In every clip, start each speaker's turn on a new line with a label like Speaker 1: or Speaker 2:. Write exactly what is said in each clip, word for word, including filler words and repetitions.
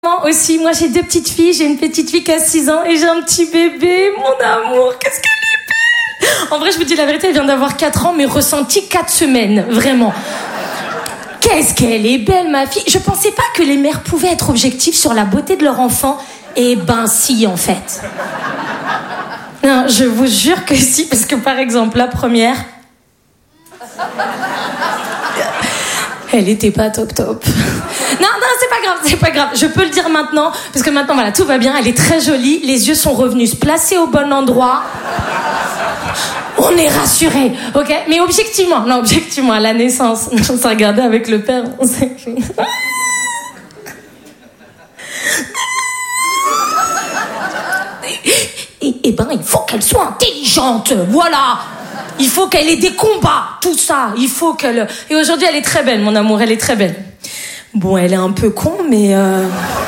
Speaker 1: Moi aussi, moi j'ai deux petites filles, j'ai une petite fille qui a six ans et j'ai un petit bébé, mon amour, qu'est-ce qu'elle est belle. En vrai, je vous dis la vérité, elle vient d'avoir quatre ans, mais ressenti quatre semaines, vraiment. Qu'est-ce qu'elle est belle, ma fille. Je pensais pas que les mères pouvaient être objectives sur la beauté de leur enfant. Eh ben si, en fait. Non, je vous jure que si, parce que par exemple, la première... Elle était pas top top. Non, non, c'est pas grave, c'est pas grave. Je peux le dire maintenant, parce que maintenant, voilà, tout va bien. Elle est très jolie, les yeux sont revenus se placer au bon endroit. On est rassurés, ok? Mais objectivement, non, objectivement, à la naissance, on s'est regardé avec le père, on s'est fait... Et, et ben, il faut qu'elle soit intelligente, voilà. Il faut qu'elle ait des combats, tout ça. Il faut qu'elle... Et aujourd'hui, elle est très belle, mon amour, elle est très belle. Bon, elle est un peu con, mais... Euh...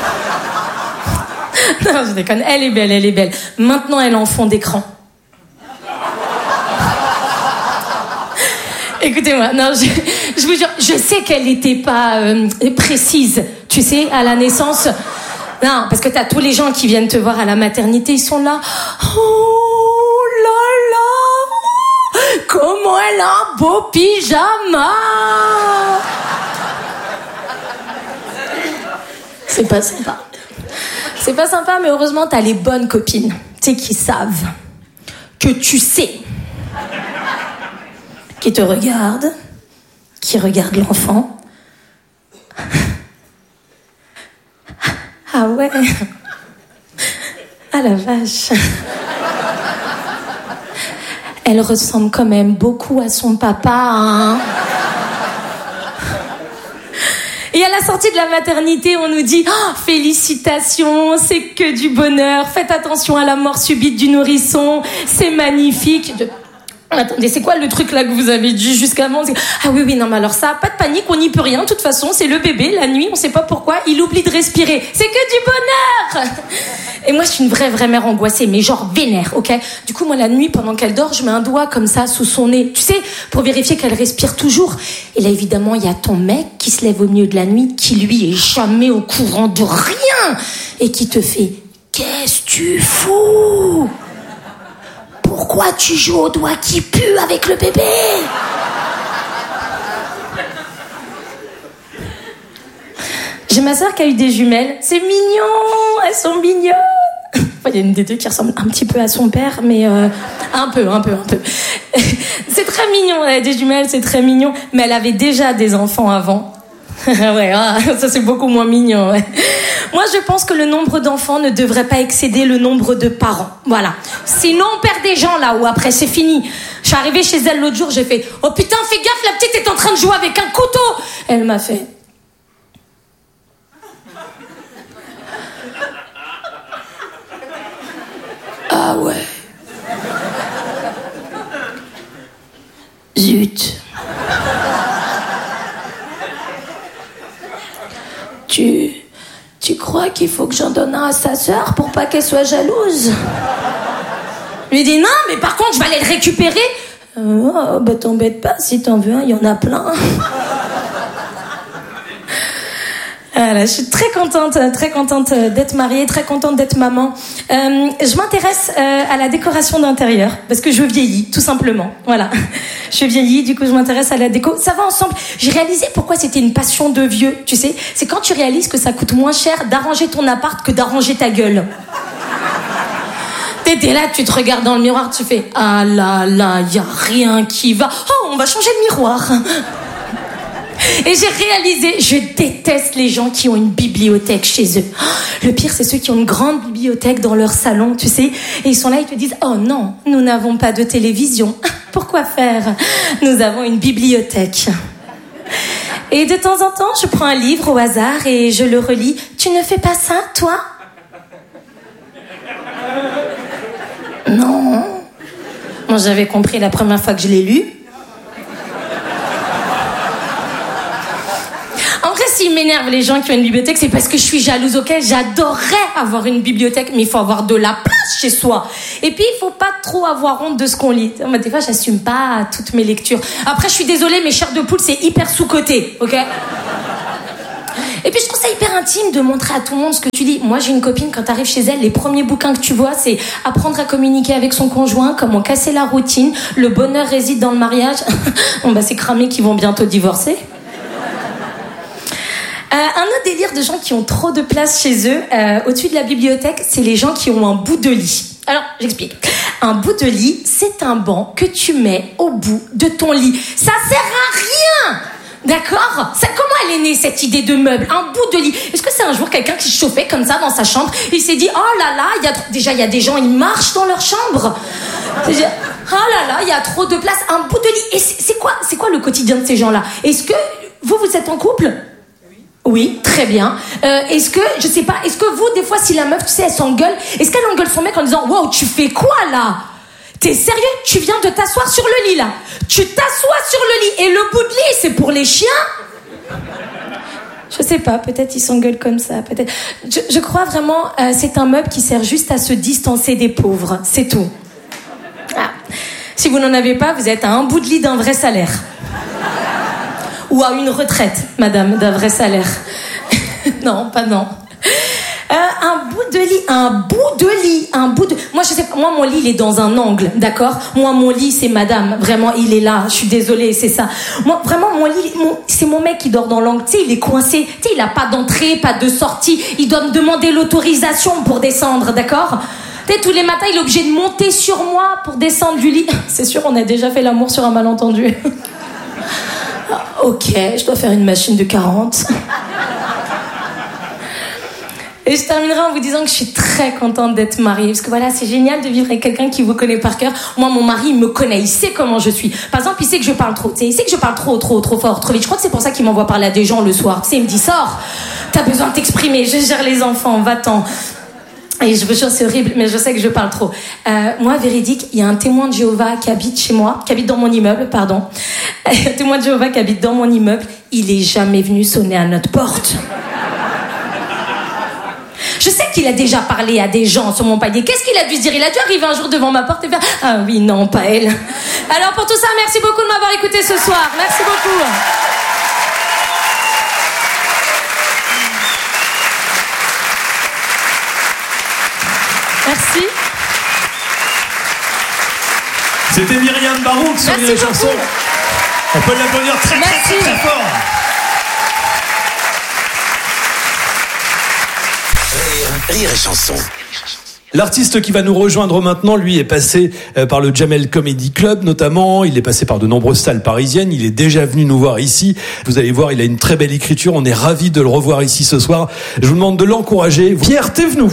Speaker 1: non, je déconne. Elle est belle, elle est belle. Maintenant, elle est en fond d'écran. Écoutez-moi, non, je, je vous jure, je sais qu'elle n'était pas euh, précise, tu sais, à la naissance. Non, parce que t'as tous les gens qui viennent te voir à la maternité, ils sont là. Oh là là, comment elle a un beau pyjama. C'est pas sympa. C'est pas sympa, mais heureusement, t'as les bonnes copines, tu sais, qui savent que tu sais, qui te regardent, qui regardent l'enfant. Ah ouais. Ah la vache. Elle ressemble quand même beaucoup à son papa, hein. Et à la sortie de la maternité, on nous dit oh, « Félicitations, c'est que du bonheur, faites attention à la mort subite du nourrisson, c'est magnifique. » Attendez, c'est quoi le truc là que vous avez dit jusqu'avant? Ah oui, oui, non, mais alors ça, pas de panique, on n'y peut rien. De toute façon, c'est le bébé, la nuit, on sait pas pourquoi, il oublie de respirer. C'est que du bonheur. Et moi, je suis une vraie, vraie mère angoissée, mais genre vénère, ok? Du coup, moi, la nuit, pendant qu'elle dort, je mets un doigt comme ça sous son nez, tu sais, pour vérifier qu'elle respire toujours. Et là, évidemment, il y a ton mec qui se lève au milieu de la nuit, qui lui est jamais au courant de rien, et qui te fait « Qu'est-ce que tu fous ? Pourquoi tu joues au doigt qui pue avec le bébé ?» J'ai ma soeur qui a eu des jumelles. C'est mignon, elles sont mignonnes. Enfin, il y a une des deux qui ressemble un petit peu à son père, mais euh, un peu, un peu, un peu. C'est très mignon, elle a des jumelles, c'est très mignon. Mais elle avait déjà des enfants avant. Ouais, ah, ça c'est beaucoup moins mignon. Ouais. Moi, je pense que le nombre d'enfants ne devrait pas excéder le nombre de parents. Voilà. Sinon, on perd des gens là-haut. Après, c'est fini. Je suis arrivée chez elle l'autre jour, j'ai fait « Oh putain, fais gaffe, la petite est en train de jouer avec un couteau !» Elle m'a fait... Ah ouais. Zut. Tu... Tu crois qu'il faut que j'en donne un à sa sœur pour pas qu'elle soit jalouse? Je lui dis non, mais par contre, je vais aller le récupérer. Euh, oh, bah t'embête pas, si t'en veux un, il y en a plein. Voilà, je suis très contente, très contente d'être mariée, très contente d'être maman. Euh, je m'intéresse euh, à la décoration d'intérieur parce que je vieillis, tout simplement. Voilà, je vieillis, du coup je m'intéresse à la déco. Ça va ensemble. J'ai réalisé pourquoi c'était une passion de vieux. Tu sais, c'est quand tu réalises que ça coûte moins cher d'arranger ton appart que d'arranger ta gueule. T'es là, tu te regardes dans le miroir, tu fais ah là là, y a rien qui va. Oh, on va changer de miroir. Et j'ai réalisé, je déteste les gens qui ont une bibliothèque chez eux. Le pire, c'est ceux qui ont une grande bibliothèque dans leur salon, tu sais. Et ils sont là, ils te disent, oh non, nous n'avons pas de télévision. Pourquoi faire? Nous avons une bibliothèque. Et de temps en temps, je prends un livre au hasard et je le relis. Tu ne fais pas ça, toi? Non. Moi, j'avais compris la première fois que je l'ai lu. En vrai, s'ils m'énervent les gens qui ont une bibliothèque, c'est parce que je suis jalouse, ok? J'adorerais avoir une bibliothèque, mais il faut avoir de la place chez soi. Et puis, il faut pas trop avoir honte de ce qu'on lit. Moi, des fois, j'assume pas toutes mes lectures. Après, je suis désolée, mais Chair de poule, c'est hyper sous-coté, ok? Et puis je trouve ça hyper intime de montrer à tout le monde ce que tu dis. Moi j'ai une copine, quand t'arrives chez elle, les premiers bouquins que tu vois, c'est apprendre à communiquer avec son conjoint, comment casser la routine, le bonheur réside dans le mariage. Bon bah c'est cramé qui vont bientôt divorcer. Euh, un autre délire de gens qui ont trop de place chez eux, euh, au-dessus de la bibliothèque, c'est les gens qui ont un bout de lit. Alors, j'explique. Un bout de lit, c'est un banc que tu mets au bout de ton lit. Ça sert à rien! D'accord? Ça, comment elle est née, cette idée de meuble? Un bout de lit. Est-ce que c'est un jour quelqu'un qui se chauffait comme ça dans sa chambre? Il s'est dit, oh là là, il y a trop... déjà, il y a des gens, ils marchent dans leur chambre. C'est-à-dire, oh là là, il y a trop de place. Un bout de lit. Et c'est, c'est quoi, c'est quoi le quotidien de ces gens-là? Est-ce que vous, vous êtes en couple? Oui, très bien. Euh, est-ce que, je sais pas, est-ce que vous, des fois, si la meuf, tu sais, elle s'engueule, est-ce qu'elle engueule son mec en disant, wow, tu fais quoi là? T'es sérieux? Tu viens de t'asseoir sur le lit là. Tu t'assois sur le lit et le bout de lit, c'est pour les chiens? Je sais pas, peut-être ils s'engueulent comme ça, peut-être. Je, je crois vraiment, euh, c'est un meuble qui sert juste à se distancer des pauvres, c'est tout. Ah. Si vous n'en avez pas, vous êtes à un bout de lit d'un vrai salaire. Ou à une retraite, madame, d'un vrai salaire. Non, pas non. Euh, un bout de lit, un bout de lit, un bout de... Moi, je sais pas, moi, mon lit, il est dans un angle, d'accord? Moi, mon lit, c'est madame. Vraiment, il est là. Je suis désolée, c'est ça. Moi, vraiment, mon lit, mon... c'est mon mec qui dort dans l'angle. Tu sais, il est coincé. Tu sais, il a pas d'entrée, pas de sortie. Il doit me demander l'autorisation pour descendre, d'accord? Tu sais, tous les matins, il est obligé de monter sur moi pour descendre du lit. C'est sûr, on a déjà fait l'amour sur un malentendu. Ok, je dois faire une machine de quarante. Et je terminerai en vous disant que je suis très contente d'être mariée. Parce que voilà, c'est génial de vivre avec quelqu'un qui vous connaît par cœur. Moi, mon mari, il me connaît, il sait comment je suis. Par exemple, il sait que je parle trop. Tu sais, il sait que je parle trop, trop, trop fort, trop vite. Je crois que c'est pour ça qu'il m'envoie parler à des gens le soir. Tu sais, il me dit, sors, t'as besoin de t'exprimer, je gère les enfants, va-t'en. Et je vous jure, c'est horrible, mais je sais que je parle trop. Euh, moi, véridique, il y a un témoin de Jéhovah qui habite chez moi, qui habite dans mon immeuble, pardon. Un témoin de Jéhovah qui habite dans mon immeuble, il est jamais venu sonner à notre porte. Je sais qu'il a déjà parlé à des gens sur mon palier. Qu'est-ce qu'il a dû se dire? Il a dû arriver un jour devant ma porte et faire « Ah oui, non, pas elle. » Alors pour tout ça, merci beaucoup de m'avoir écouté ce soir. Merci beaucoup. Merci.
Speaker 2: C'était Myriam Barouk sur les chansons. On peut l'applaudir très, très, très, très fort.
Speaker 3: Rire et chanson.
Speaker 2: L'artiste qui va nous rejoindre maintenant, lui, est passé par le Jamel Comedy Club notamment. Il est passé par de nombreuses salles parisiennes. Il est déjà venu nous voir ici. Vous allez voir, il a une très belle écriture. On est ravis de le revoir ici ce soir. Je vous demande de l'encourager. Pierre Thévenoud.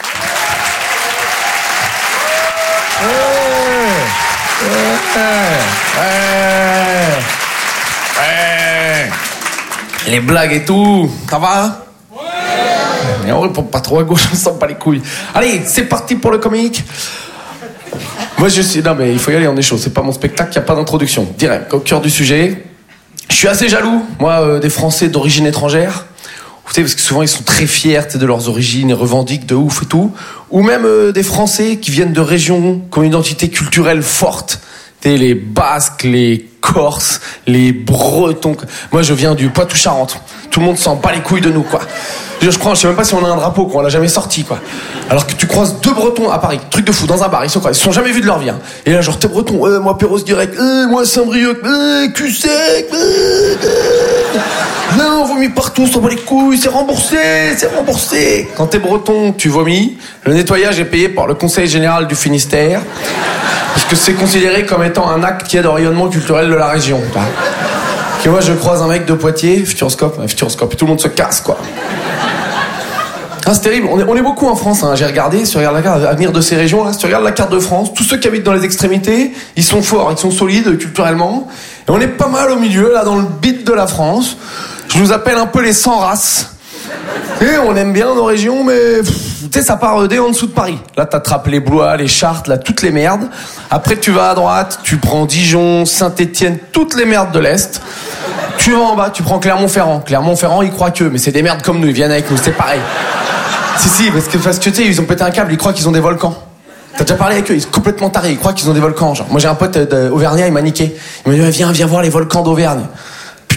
Speaker 4: Ouais, ouais, ouais. Les blagues et tout, ça va? Ouais. Mais on répond pas trop à gauche, on sent pas les couilles. Allez, c'est parti pour le comique. Moi je suis... Non mais il faut y aller, on est chaud. C'est pas mon spectacle, il n'y a pas d'introduction. Direct, au cœur du sujet. Je suis assez jaloux, moi, euh, des Français d'origine étrangère. Vous savez, parce que souvent ils sont très fiers de leurs origines et revendiquent de ouf et tout. Ou même euh, des Français qui viennent de régions qui ont une identité culturelle forte. Les Basques, les Corses, les Bretons. Moi, je viens du Poitou-Charentes. Tout le monde s'en bat les couilles de nous, quoi. Je, je crois, je sais même pas si on a un drapeau, quoi. On l'a jamais sorti, quoi. Alors que tu croises deux Bretons à Paris, truc de fou, dans un bar, ils sont quoi? Ils se sont jamais vus de leur vie, hein. Et là, genre, t'es Breton, euh, moi, Perros direct, euh, moi, Saint-Brieuc, euh, cul sec, euh, euh. Non, on vomit partout, on s'en bat les couilles, c'est remboursé, c'est remboursé. Quand t'es Breton, tu vomis. Le nettoyage est payé par le Conseil Général du Finistère. Parce que c'est considéré comme étant un acte qui est de rayonnement culturel de la région. Et moi, je croise un mec de Poitiers, Futuroscope, Futuroscope, et tout le monde se casse, quoi. Ah, c'est terrible, on est, on est beaucoup en France, hein. J'ai regardé, si tu regardes la carte, à venir de ces régions, là, si tu regardes la carte de France, tous ceux qui habitent dans les extrémités, ils sont forts, ils sont solides culturellement, et on est pas mal au milieu, là, dans le bit de la France. Je nous appelle un peu les sans races. Et on aime bien nos régions, mais tu sais, ça part dès en dessous de Paris. Là, t'attrapes les Blois, les Chartres, là, toutes les merdes. Après, tu vas à droite, tu prends Dijon, Saint-Étienne, toutes les merdes de l'Est. Tu vas en bas, tu prends Clermont-Ferrand. Clermont-Ferrand, ils croient que, mais c'est des merdes comme nous, ils viennent avec nous, c'est pareil. Si, si, parce que, parce que tu sais, ils ont pété un câble, ils croient qu'ils ont des volcans. T'as déjà parlé avec eux, ils sont complètement tarés, ils croient qu'ils ont des volcans. Genre, moi, j'ai un pote d'Auvergnat, il m'a niqué. Il m'a dit, viens, viens voir les volcans d'Auvergne. Putain.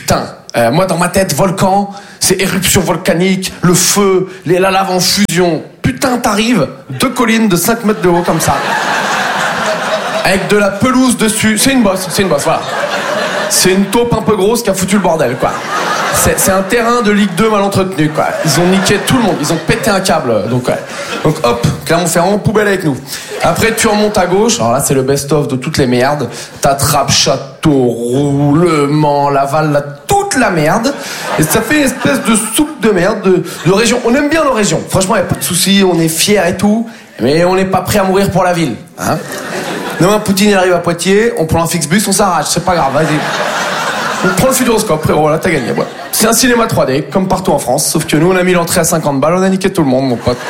Speaker 4: Euh, moi, dans ma tête, volcan, c'est éruption volcanique, le feu, les, la lave en fusion. Putain, t'arrives, deux collines de cinq mètres de haut comme ça. Avec de la pelouse dessus. C'est une bosse, c'est une bosse, voilà. C'est une taupe un peu grosse qui a foutu le bordel, quoi. C'est, c'est un terrain de Ligue deux mal entretenu, quoi. Ils ont niqué tout le monde, ils ont pété un câble. Donc, ouais. Donc hop, Clermont-Ferrand, poubelle avec nous. Après, tu remontes à gauche. Alors là, c'est le best-of de toutes les merdes. T'attrapes Château, Roulement, Laval, là, toute la merde. Et ça fait une espèce de soupe de merde de, de région. On aime bien nos régions. Franchement, y a pas de soucis, on est fiers et tout. Mais on n'est pas prêt à mourir pour la ville. Hein. Demain, Poutine il arrive à Poitiers, on prend un Flixbus, on s'arrache. C'est pas grave, vas-y. On prend le Futuroscope, frérot, là, t'as gagné. Ouais. C'est un cinéma trois D, comme partout en France. Sauf que nous, on a mis l'entrée à cinquante balles, on a niqué tout le monde, mon pote.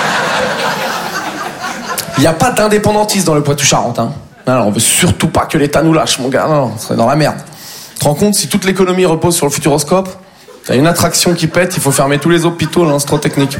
Speaker 4: Il n'y a pas d'indépendantisme dans le Poitou-Charentes, hein. Non, on veut surtout pas que l'État nous lâche, mon gars. Non, non, c'est dans la merde. Tu te rends compte, si toute l'économie repose sur le Futuroscope, t'as une attraction qui pète, il faut fermer tous les hôpitaux, là, c'est trop technique.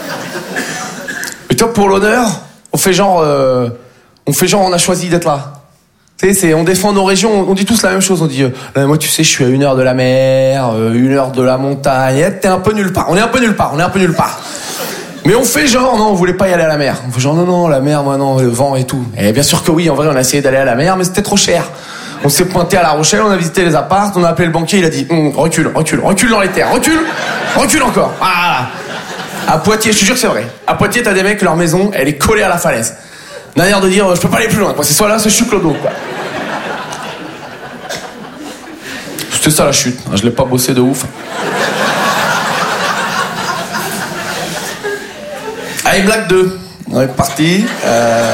Speaker 4: Et toi, pour l'honneur, on fait genre... Euh, on fait genre, on a choisi d'être là. Tu sais, c'est, on défend nos régions, on dit tous la même chose. On dit, euh, moi, tu sais, je suis à une heure de la mer, euh, une heure de la montagne. T'es un peu nulle part. On est un peu nulle part. On est un peu nulle part. Mais on fait genre, non, on voulait pas y aller à la mer. On fait genre, non, non, la mer, moi, non, le vent et tout. Et bien sûr que oui, en vrai, on a essayé d'aller à la mer, mais c'était trop cher. On s'est pointé à La Rochelle, on a visité les apparts, on a appelé le banquier, il a dit, hm, recule, recule, recule dans les terres, recule, recule encore. Ah. À Poitiers, je te jure que c'est vrai. À Poitiers, t'as des mecs, leur maison, elle est collée à la falaise. D'un air de dire, je peux pas aller plus loin, quoi. C'est soit là, soit je suis clodo, quoi. C'était ça la chute. Je l'ai pas bossé de ouf. Allez, blague deux. On est parti. Euh...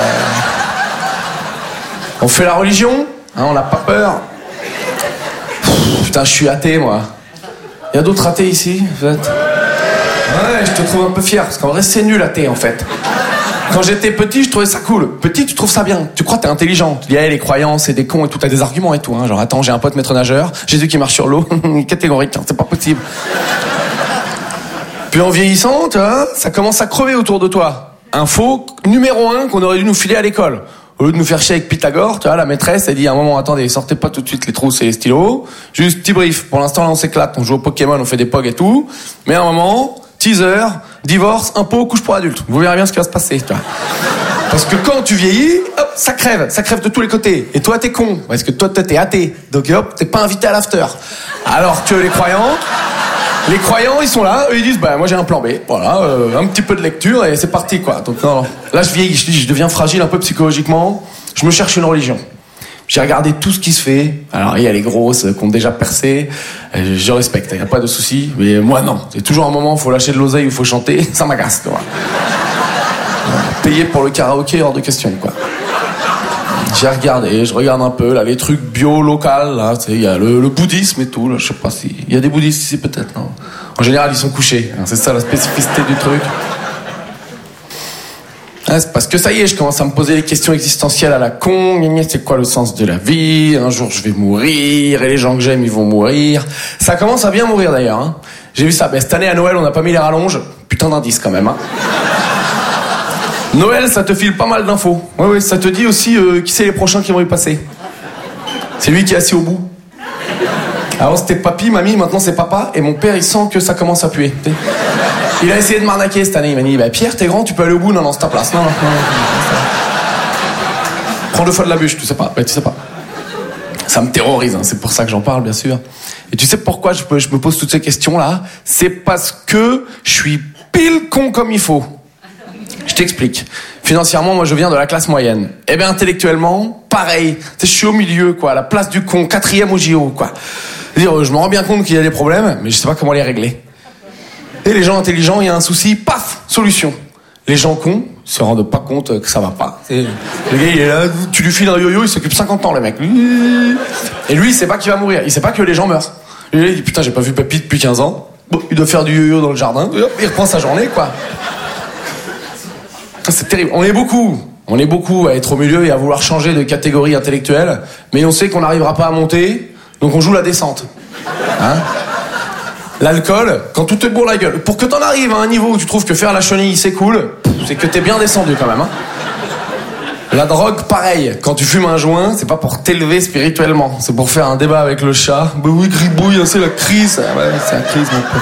Speaker 4: On fait la religion. Hein, on n'a pas peur. Pff, putain, je suis athée, moi. Il y a d'autres athées ici, en fait. Ouais, je te trouve un peu fier, parce qu'en vrai, c'est nul, athée, en fait. Quand j'étais petit, je trouvais ça cool. Petit, tu trouves ça bien. Tu crois que t'es intelligent. Tu dis, hey, les croyances, c'est des cons et tout. T'as des arguments et tout. Hein. Genre, attends, j'ai un pote maître nageur. Jésus qui marche sur l'eau. Catégorique, hein, c'est pas possible. Puis en vieillissant, tu vois, ça commence à crever autour de toi. Info numéro un qu'on aurait dû nous filer à l'école. Au lieu de nous faire chier avec Pythagore, tu vois, la maîtresse, elle dit à un moment, attendez, sortez pas tout de suite les trousses et les stylos. Juste petit brief. Pour l'instant, là, on s'éclate. On joue au Pokémon, on fait des pogs et tout. Mais à un moment... teaser, divorce, impôt, couche pour adulte. Vous verrez bien ce qui va se passer, tu vois. Parce que quand tu vieillis, hop, ça crève, ça crève de tous les côtés. Et toi, t'es con, parce que toi, t'es athée. Donc hop, t'es pas invité à l'after. Alors que les croyants, les croyants, ils sont là, eux, ils disent, bah moi j'ai un plan B. Voilà, euh, un petit peu de lecture et c'est parti, quoi. Donc non, là je vieillis, je, je deviens fragile un peu psychologiquement. Je me cherche une religion. J'ai regardé tout ce qui se fait. Alors, il y a les grosses qui ont déjà percé. Je respecte, il n'y a pas de souci. Mais moi, non. C'est toujours un moment où il faut lâcher de l'oseille ou il faut chanter. Ça m'agace, quoi. Payer pour le karaoké, hors de question, quoi. J'ai regardé, je regarde un peu, là, les trucs bio, local, là. Tu sais, il y a le, le bouddhisme et tout, là. Je sais pas si... Il y a des bouddhistes ici, peut-être, non? En général, ils sont couchés. C'est ça, la spécificité du truc. Ah, c'est parce que ça y est, je commence à me poser des questions existentielles à la con. C'est quoi le sens de la vie? Un jour, je vais mourir, et les gens que j'aime, ils vont mourir. Ça commence à bien mourir, d'ailleurs. Hein. J'ai vu ça. Ben, cette année, à Noël, on n'a pas mis les rallonges. Putain d'indice, quand même. Hein. Noël, ça te file pas mal d'infos. Ouais, ouais, ça te dit aussi euh, qui c'est les prochains qui vont y passer. C'est lui qui est assis au bout. Avant, c'était papy, mamie, maintenant c'est papa. Et mon père, il sent que ça commence à puer. Il a essayé de m'arnaquer cette année. Il m'a dit, bah, Pierre, t'es grand, tu peux aller au bout. Non, non, c'est ta place. Non, non, non. non, non. Prends deux fois de la bûche, tu sais pas. Bah, tu sais pas. Ça me terrorise, hein. C'est pour ça que j'en parle, bien sûr. Et tu sais pourquoi je, je me pose toutes ces questions-là? C'est parce que je suis pile con comme il faut. Je t'explique. Financièrement, moi, je viens de la classe moyenne. Eh bien, intellectuellement, pareil. Tu sais, je suis au milieu, quoi. À la place du con, quatrième au J O, quoi. C'est-à-dire, je me rends bien compte qu'il y a des problèmes, mais je sais pas comment les régler. Et les gens intelligents, il y a un souci, paf, solution. Les gens cons se rendent pas compte que ça va pas. C'est... Le gars, il est là, tu lui files un yo-yo, il s'occupe cinquante ans, le mec. Et lui, il sait pas qu'il va mourir. Il sait pas que les gens meurent. Et lui, il dit, putain, j'ai pas vu papy depuis quinze ans. Bon, il doit faire du yo-yo dans le jardin. Il reprend sa journée, quoi. C'est terrible. On est beaucoup. On est beaucoup à être au milieu et à vouloir changer de catégorie intellectuelle. Mais on sait qu'on n'arrivera pas à monter, donc on joue la descente. Hein? L'alcool, quand tout te bourre la gueule. Pour que t'en arrives à un niveau où tu trouves que faire la chenille c'est cool, c'est que t'es bien descendu quand même. Hein. La drogue, pareil. Quand tu fumes un joint, c'est pas pour t'élever spirituellement. C'est pour faire un débat avec le chat. Bah oui, gribouille, c'est la crise. Ah ouais, c'est la crise, mon pote.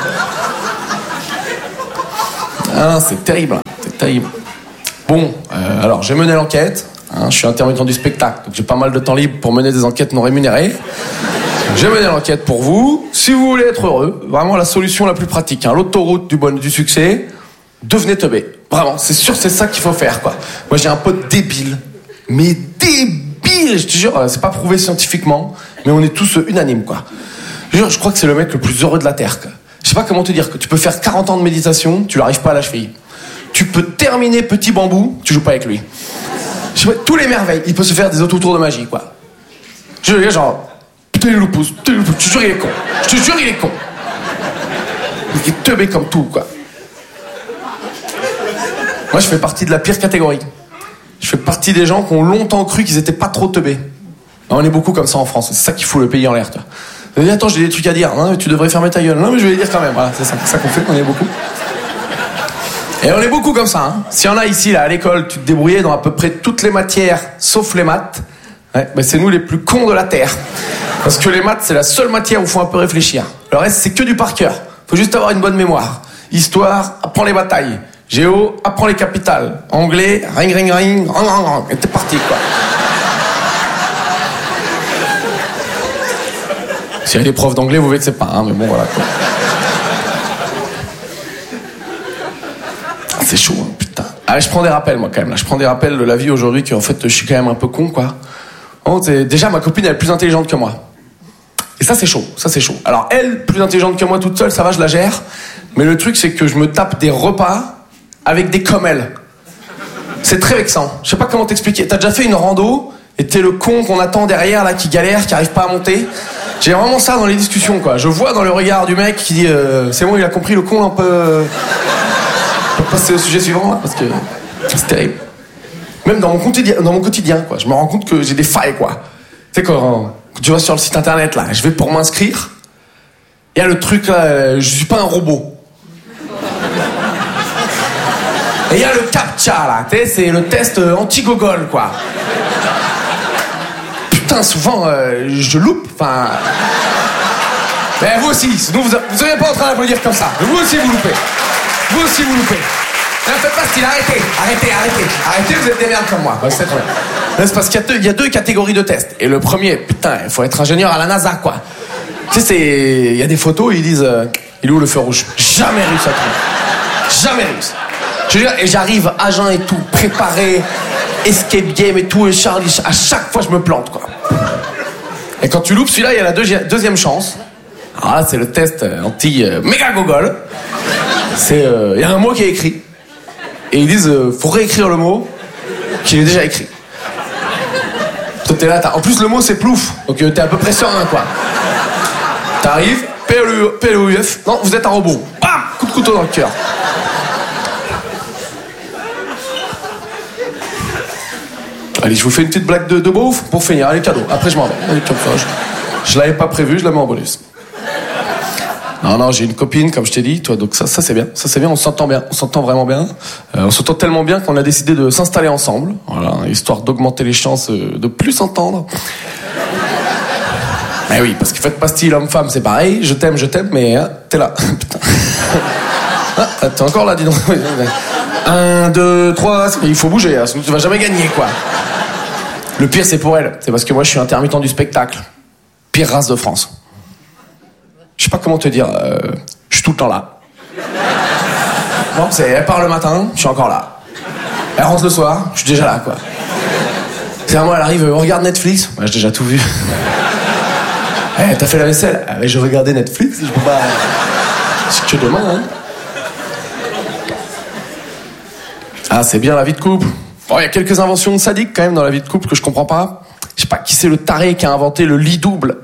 Speaker 4: Ah, c'est terrible. C'est terrible. Bon, euh, alors, j'ai mené l'enquête. Hein, je suis intermittent du spectacle, donc j'ai pas mal de temps libre pour mener des enquêtes non rémunérées. J'ai mené l'enquête pour vous. Si vous voulez être heureux, vraiment la solution la plus pratique, hein, l'autoroute du, bon, du succès, devenez teubé. Vraiment, c'est sûr, c'est ça qu'il faut faire, quoi. Moi, j'ai un pote débile. Mais débile, je te jure, c'est pas prouvé scientifiquement, mais on est tous unanimes, quoi. Je, jure, je crois que c'est le mec le plus heureux de la Terre, quoi. Je sais pas comment te dire, que tu peux faire quarante ans de méditation, tu n'arrives pas à la cheville. Tu peux terminer Petit Bambou, tu joues pas avec lui. Je sais pas, tous les merveilles, il peut se faire des autotours de magie, quoi. Je veux dire, genre, putain, il le pousse, putain, il le pousse, je te jure, il est con. Je te jure, il est con. Il est teubé comme tout, quoi. Moi, je fais partie de la pire catégorie. Je fais partie des gens qui ont longtemps cru qu'ils étaient pas trop teubés. On est beaucoup comme ça en France, c'est ça qui fout le pays en l'air, toi. Je dis, attends, j'ai des trucs à dire. Non, mais tu devrais fermer ta gueule. Non, mais je vais les dire quand même. Voilà, c'est ça, c'est ça qu'on fait, on est beaucoup. Et on est beaucoup comme ça, hein. S'il y en a ici, là, à l'école, tu te débrouillais dans à peu près toutes les matières, sauf les maths, ouais, ben c'est nous les plus cons de la Terre. Parce que les maths, c'est la seule matière où il faut un peu réfléchir. Le reste, c'est que du par cœur. Faut juste avoir une bonne mémoire. Histoire, apprends les batailles. Géo, apprends les capitales. Anglais, ring, ring, ring, rang, rang, rang. Et t'es parti, quoi. S'il y a des profs d'anglais, vous verrez, pas, hein, mais bon, voilà, quoi. C'est chaud, hein, putain. Ah, je prends des rappels, moi, quand même. Là. Je prends des rappels de la vie aujourd'hui, qu'en fait, je suis quand même un peu con, quoi. Oh, déjà, ma copine, elle est plus intelligente que moi. Et ça, c'est chaud. Ça, c'est chaud. Alors, elle, plus intelligente que moi toute seule, ça va, je la gère. Mais le truc, c'est que je me tape des repas avec des comme elle. C'est très vexant. Je sais pas comment t'expliquer. T'as déjà fait une rando et t'es le con qu'on attend derrière, là, qui galère, qui arrive pas à monter. J'ai vraiment ça dans les discussions, quoi. Je vois dans le regard du mec qui dit euh, c'est bon, il a compris, le con, un peu... Euh... On peut passer au sujet suivant, là, parce que c'est terrible. Même dans mon quotidien, dans mon quotidien, quoi. Je me rends compte que j'ai des failles, quoi. Tu sais, quand, quand tu vas sur le site internet, là, je vais pour m'inscrire. Il y a le truc, là, je suis pas un robot. Et il y a le CAPTCHA, là, tu sais, c'est le test anti-gogol, quoi. Putain, souvent, euh, je loupe, enfin... Mais vous aussi, sinon vous seriez pas en train d'applaudir comme ça. Vous aussi, vous loupez. Vous aussi, vous loupez. Ne faites pas style, arrêtez, arrêtez, arrêtez. Arrêtez, vous êtes des merdes comme moi. Ouais, c'est très bien. C'est parce qu'il y a, deux, il y a deux catégories de tests. Et le premier, putain, il faut être ingénieur à la NASA, quoi. Tu sais, c'est... il y a des photos, ils disent... Euh, il est où le feu rouge? Jamais réussi à trouver. Jamais réussi. Je veux dire, et j'arrive à jeun et tout, préparé, escape game et tout, et Charlie, à chaque fois je me plante, quoi. Et quand tu loupes celui-là, il y a la deuxi- deuxième chance. Alors là, c'est le test anti-méga-gogol. C'est, il euh, y a un mot qui est écrit. Et ils disent, euh, faut réécrire le mot qui est déjà écrit. Toi, t'es là, t'as... En plus, le mot, c'est plouf. Donc, euh, t'es à peu près serein, quoi. T'arrives, P L O U F. Non, vous êtes un robot. Bam! Coup de couteau dans le cœur. Allez, je vous fais une petite blague de, de beauf pour finir. Allez, cadeau. Après, je m'en vais. Allez, je, je l'avais pas prévu, je la mets en bonus. Non, non, j'ai une copine, comme je t'ai dit, toi, donc ça, ça c'est bien. Ça c'est bien, on s'entend bien. On s'entend vraiment bien. Euh, on s'entend tellement bien qu'on a décidé de s'installer ensemble. Voilà, histoire d'augmenter les chances de plus s'entendre. Mais oui, parce que faites pas style homme-femme, c'est pareil. Je t'aime, je t'aime, mais hein, t'es là. Putain. Ah, t'es encore là, dis donc. Un, deux, trois, il faut bouger, hein, sinon tu vas jamais gagner, quoi. Le pire, c'est pour elle. C'est parce que moi, je suis intermittent du spectacle. Pire race de France. Je sais pas comment te dire. Euh, je suis tout le temps là. Bon, c'est, elle part le matin, je suis encore là. Elle rentre le soir, je suis déjà là, quoi. C'est à moi, elle arrive, on regarde Netflix. Ouais, j'ai déjà tout vu. Eh, hey, t'as fait la vaisselle? Ah, mais je regardais Netflix, je peux pas... C'est que demain, hein. Ah, c'est bien la vie de couple. Bon, il y a quelques inventions sadiques quand même dans la vie de couple que je comprends pas. Je sais pas qui c'est le taré qui a inventé le lit double.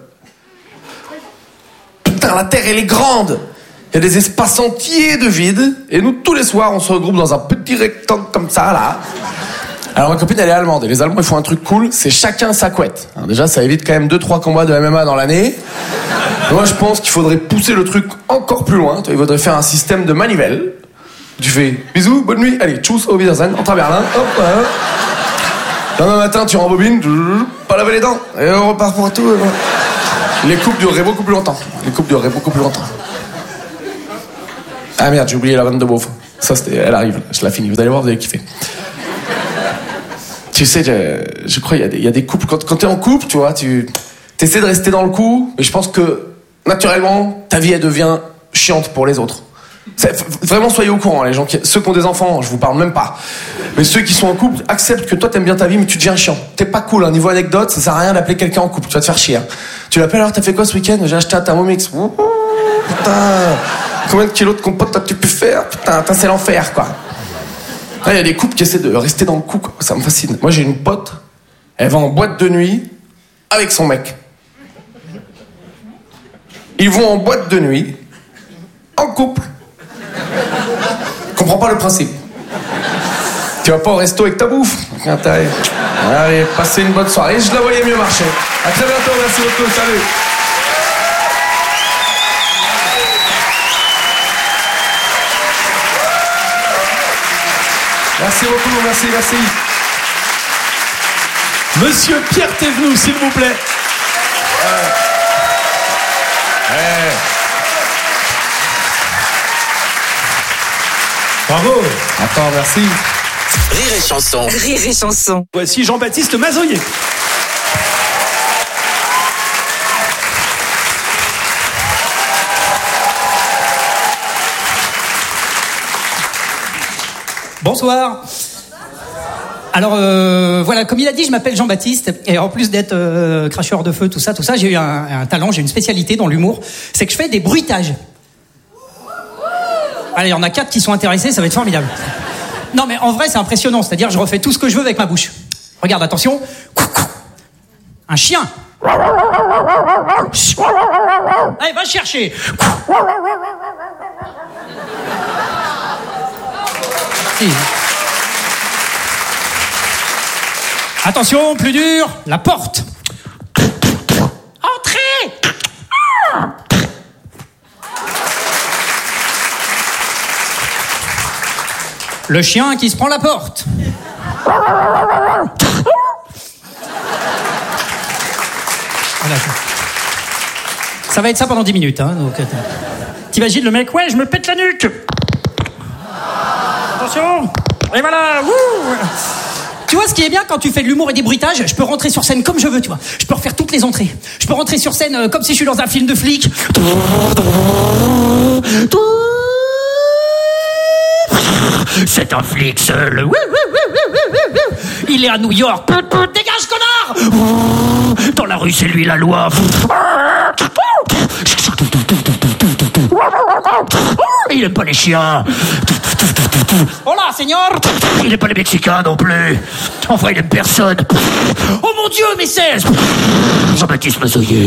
Speaker 4: Putain, la Terre, elle est grande. Il y a des espaces entiers de vide. Et nous, tous les soirs, on se regroupe dans un petit rectangle comme ça, là. Alors, ma copine, elle est allemande. Et les Allemands, ils font un truc cool, c'est chacun sa couette. Alors, déjà, ça évite quand même deux trois combats de M M A dans l'année. Moi, je pense qu'il faudrait pousser le truc encore plus loin. Il faudrait faire un système de manivelle. Tu fais bisous, bonne nuit, allez, tchuss, au Wiedersehen, entre à Berlin, hop, hop. Le lendemain matin, tu rembobines, pas laver les dents, et on repart pour tout. Et voilà. Les coupes dureraient beaucoup plus longtemps. Les coupes dureraient beaucoup plus longtemps. Ah merde, j'ai oublié la vanne de beauf. Ça, c'était, elle arrive, je la finis. Vous allez voir, vous allez kiffer. Tu sais, je, je crois qu'il y, y a des couples. Quand, quand t'es en couple, tu vois, tu essaies de rester dans le coup, mais je pense que naturellement, ta vie elle devient chiante pour les autres. C'est, vraiment, soyez au courant, les gens qui, ceux qui ont des enfants, je vous parle même pas. Mais ceux qui sont en couple, acceptent que toi t'aimes bien ta vie, mais tu deviens chiant. T'es pas cool, hein. Niveau anecdote, ça sert à rien d'appeler quelqu'un en couple, tu vas te faire chier. Hein. Tu l'appelles alors, t'as fait quoi ce week-end? J'ai acheté un Thermomix. Ouh, putain, combien de kilos de compote t'as-tu pu faire? Putain, putain c'est l'enfer, quoi. Il y a des couples qui essaient de rester dans le coup, quoi. Ça me fascine. Moi, j'ai une pote, elle va en boîte de nuit avec son mec. Ils vont en boîte de nuit, en couple. Je comprends pas le principe. Tu vas pas au resto avec ta bouffe. Allez, passez une bonne soirée. Je la voyais mieux marcher. À très bientôt, merci beaucoup, salut. Merci beaucoup, merci, merci.
Speaker 2: Monsieur Pierre Thévenoud, s'il vous plaît.
Speaker 4: Ouais. Ouais.
Speaker 2: Bravo.
Speaker 4: Attends, merci.
Speaker 3: Rire et chanson.
Speaker 5: Rire et chanson.
Speaker 2: Voici Jean-Baptiste Mazoyer.
Speaker 6: Bonsoir. Alors euh, voilà, comme il a dit, je m'appelle Jean-Baptiste et en plus d'être euh, cracheur de feu, tout ça, tout ça, j'ai eu un, un talent, j'ai une spécialité dans l'humour, c'est que je fais des bruitages. Allez, il y en a quatre qui sont intéressés, ça va être formidable. Non mais en vrai, c'est impressionnant, c'est-à-dire je refais tout ce que je veux avec ma bouche. Regarde, attention. Un chien. Allez, va chercher. Si. Attention, plus dur, la porte. Entrez. Le chien qui se prend la porte. Voilà. Ça va être ça pendant dix minutes. Hein, donc, t'imagines le mec, ouais, je me pète la nuque. Attention. Et voilà. Wouh. Tu vois, ce qui est bien quand tu fais de l'humour et des bruitages, je peux rentrer sur scène comme je veux, tu vois. Je peux refaire toutes les entrées. Je peux rentrer sur scène euh, comme si je suis dans un film de flic. C'est un flic seul. Il est à New York. Dégage, connard. Dans la rue, c'est lui la loi. Il aime pas les chiens. Hola, señor. Il aime pas les Mexicains non plus. Enfin, il aime personne. Oh mon Dieu, mais c'est Jean-Baptiste Mazoyer.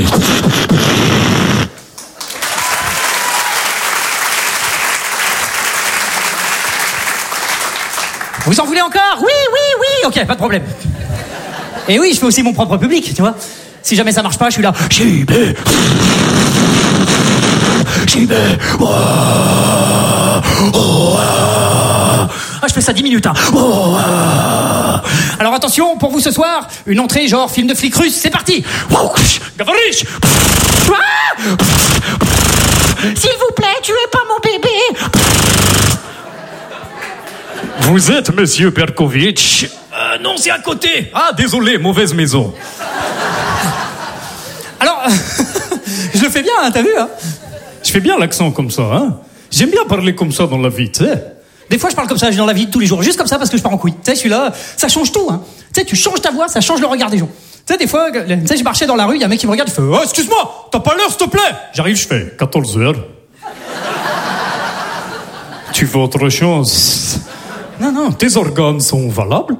Speaker 6: Vous en voulez encore? Oui, oui, oui. Ok, pas de problème. Et oui, je fais aussi mon propre public, tu vois. Si jamais ça marche pas, je suis là. J'y vais. J'y vais. Oh, oh, ah, je fais ça dix minutes. Hein. Oh, alors attention, pour vous ce soir, une entrée genre film de flic russe, c'est parti. Gavarish. S'il vous plaît, tuez pas mon bébé.
Speaker 7: Vous êtes Monsieur Perkovitch?
Speaker 6: Euh, non, c'est à côté.
Speaker 7: Ah, désolé, mauvaise maison.
Speaker 6: Alors, je le fais bien, hein, t'as vu, hein?
Speaker 7: Je fais bien l'accent comme ça, hein? J'aime bien parler comme ça dans la vie, tu sais.
Speaker 6: Des fois, je parle comme ça dans la vie de tous les jours, juste comme ça parce que je pars en couille. Tu sais, celui-là, ça change tout, hein. Tu sais, tu changes ta voix, ça change le regard des gens. Tu sais, des fois, tu sais, je marchais dans la rue, il y a un mec qui me regarde, il fait « Oh, excuse-moi, t'as pas l'heure, s'il te plaît ?» J'arrive, je fais « quatorze heures. » Tu veux autre chose? Non, non, tes organes sont valables.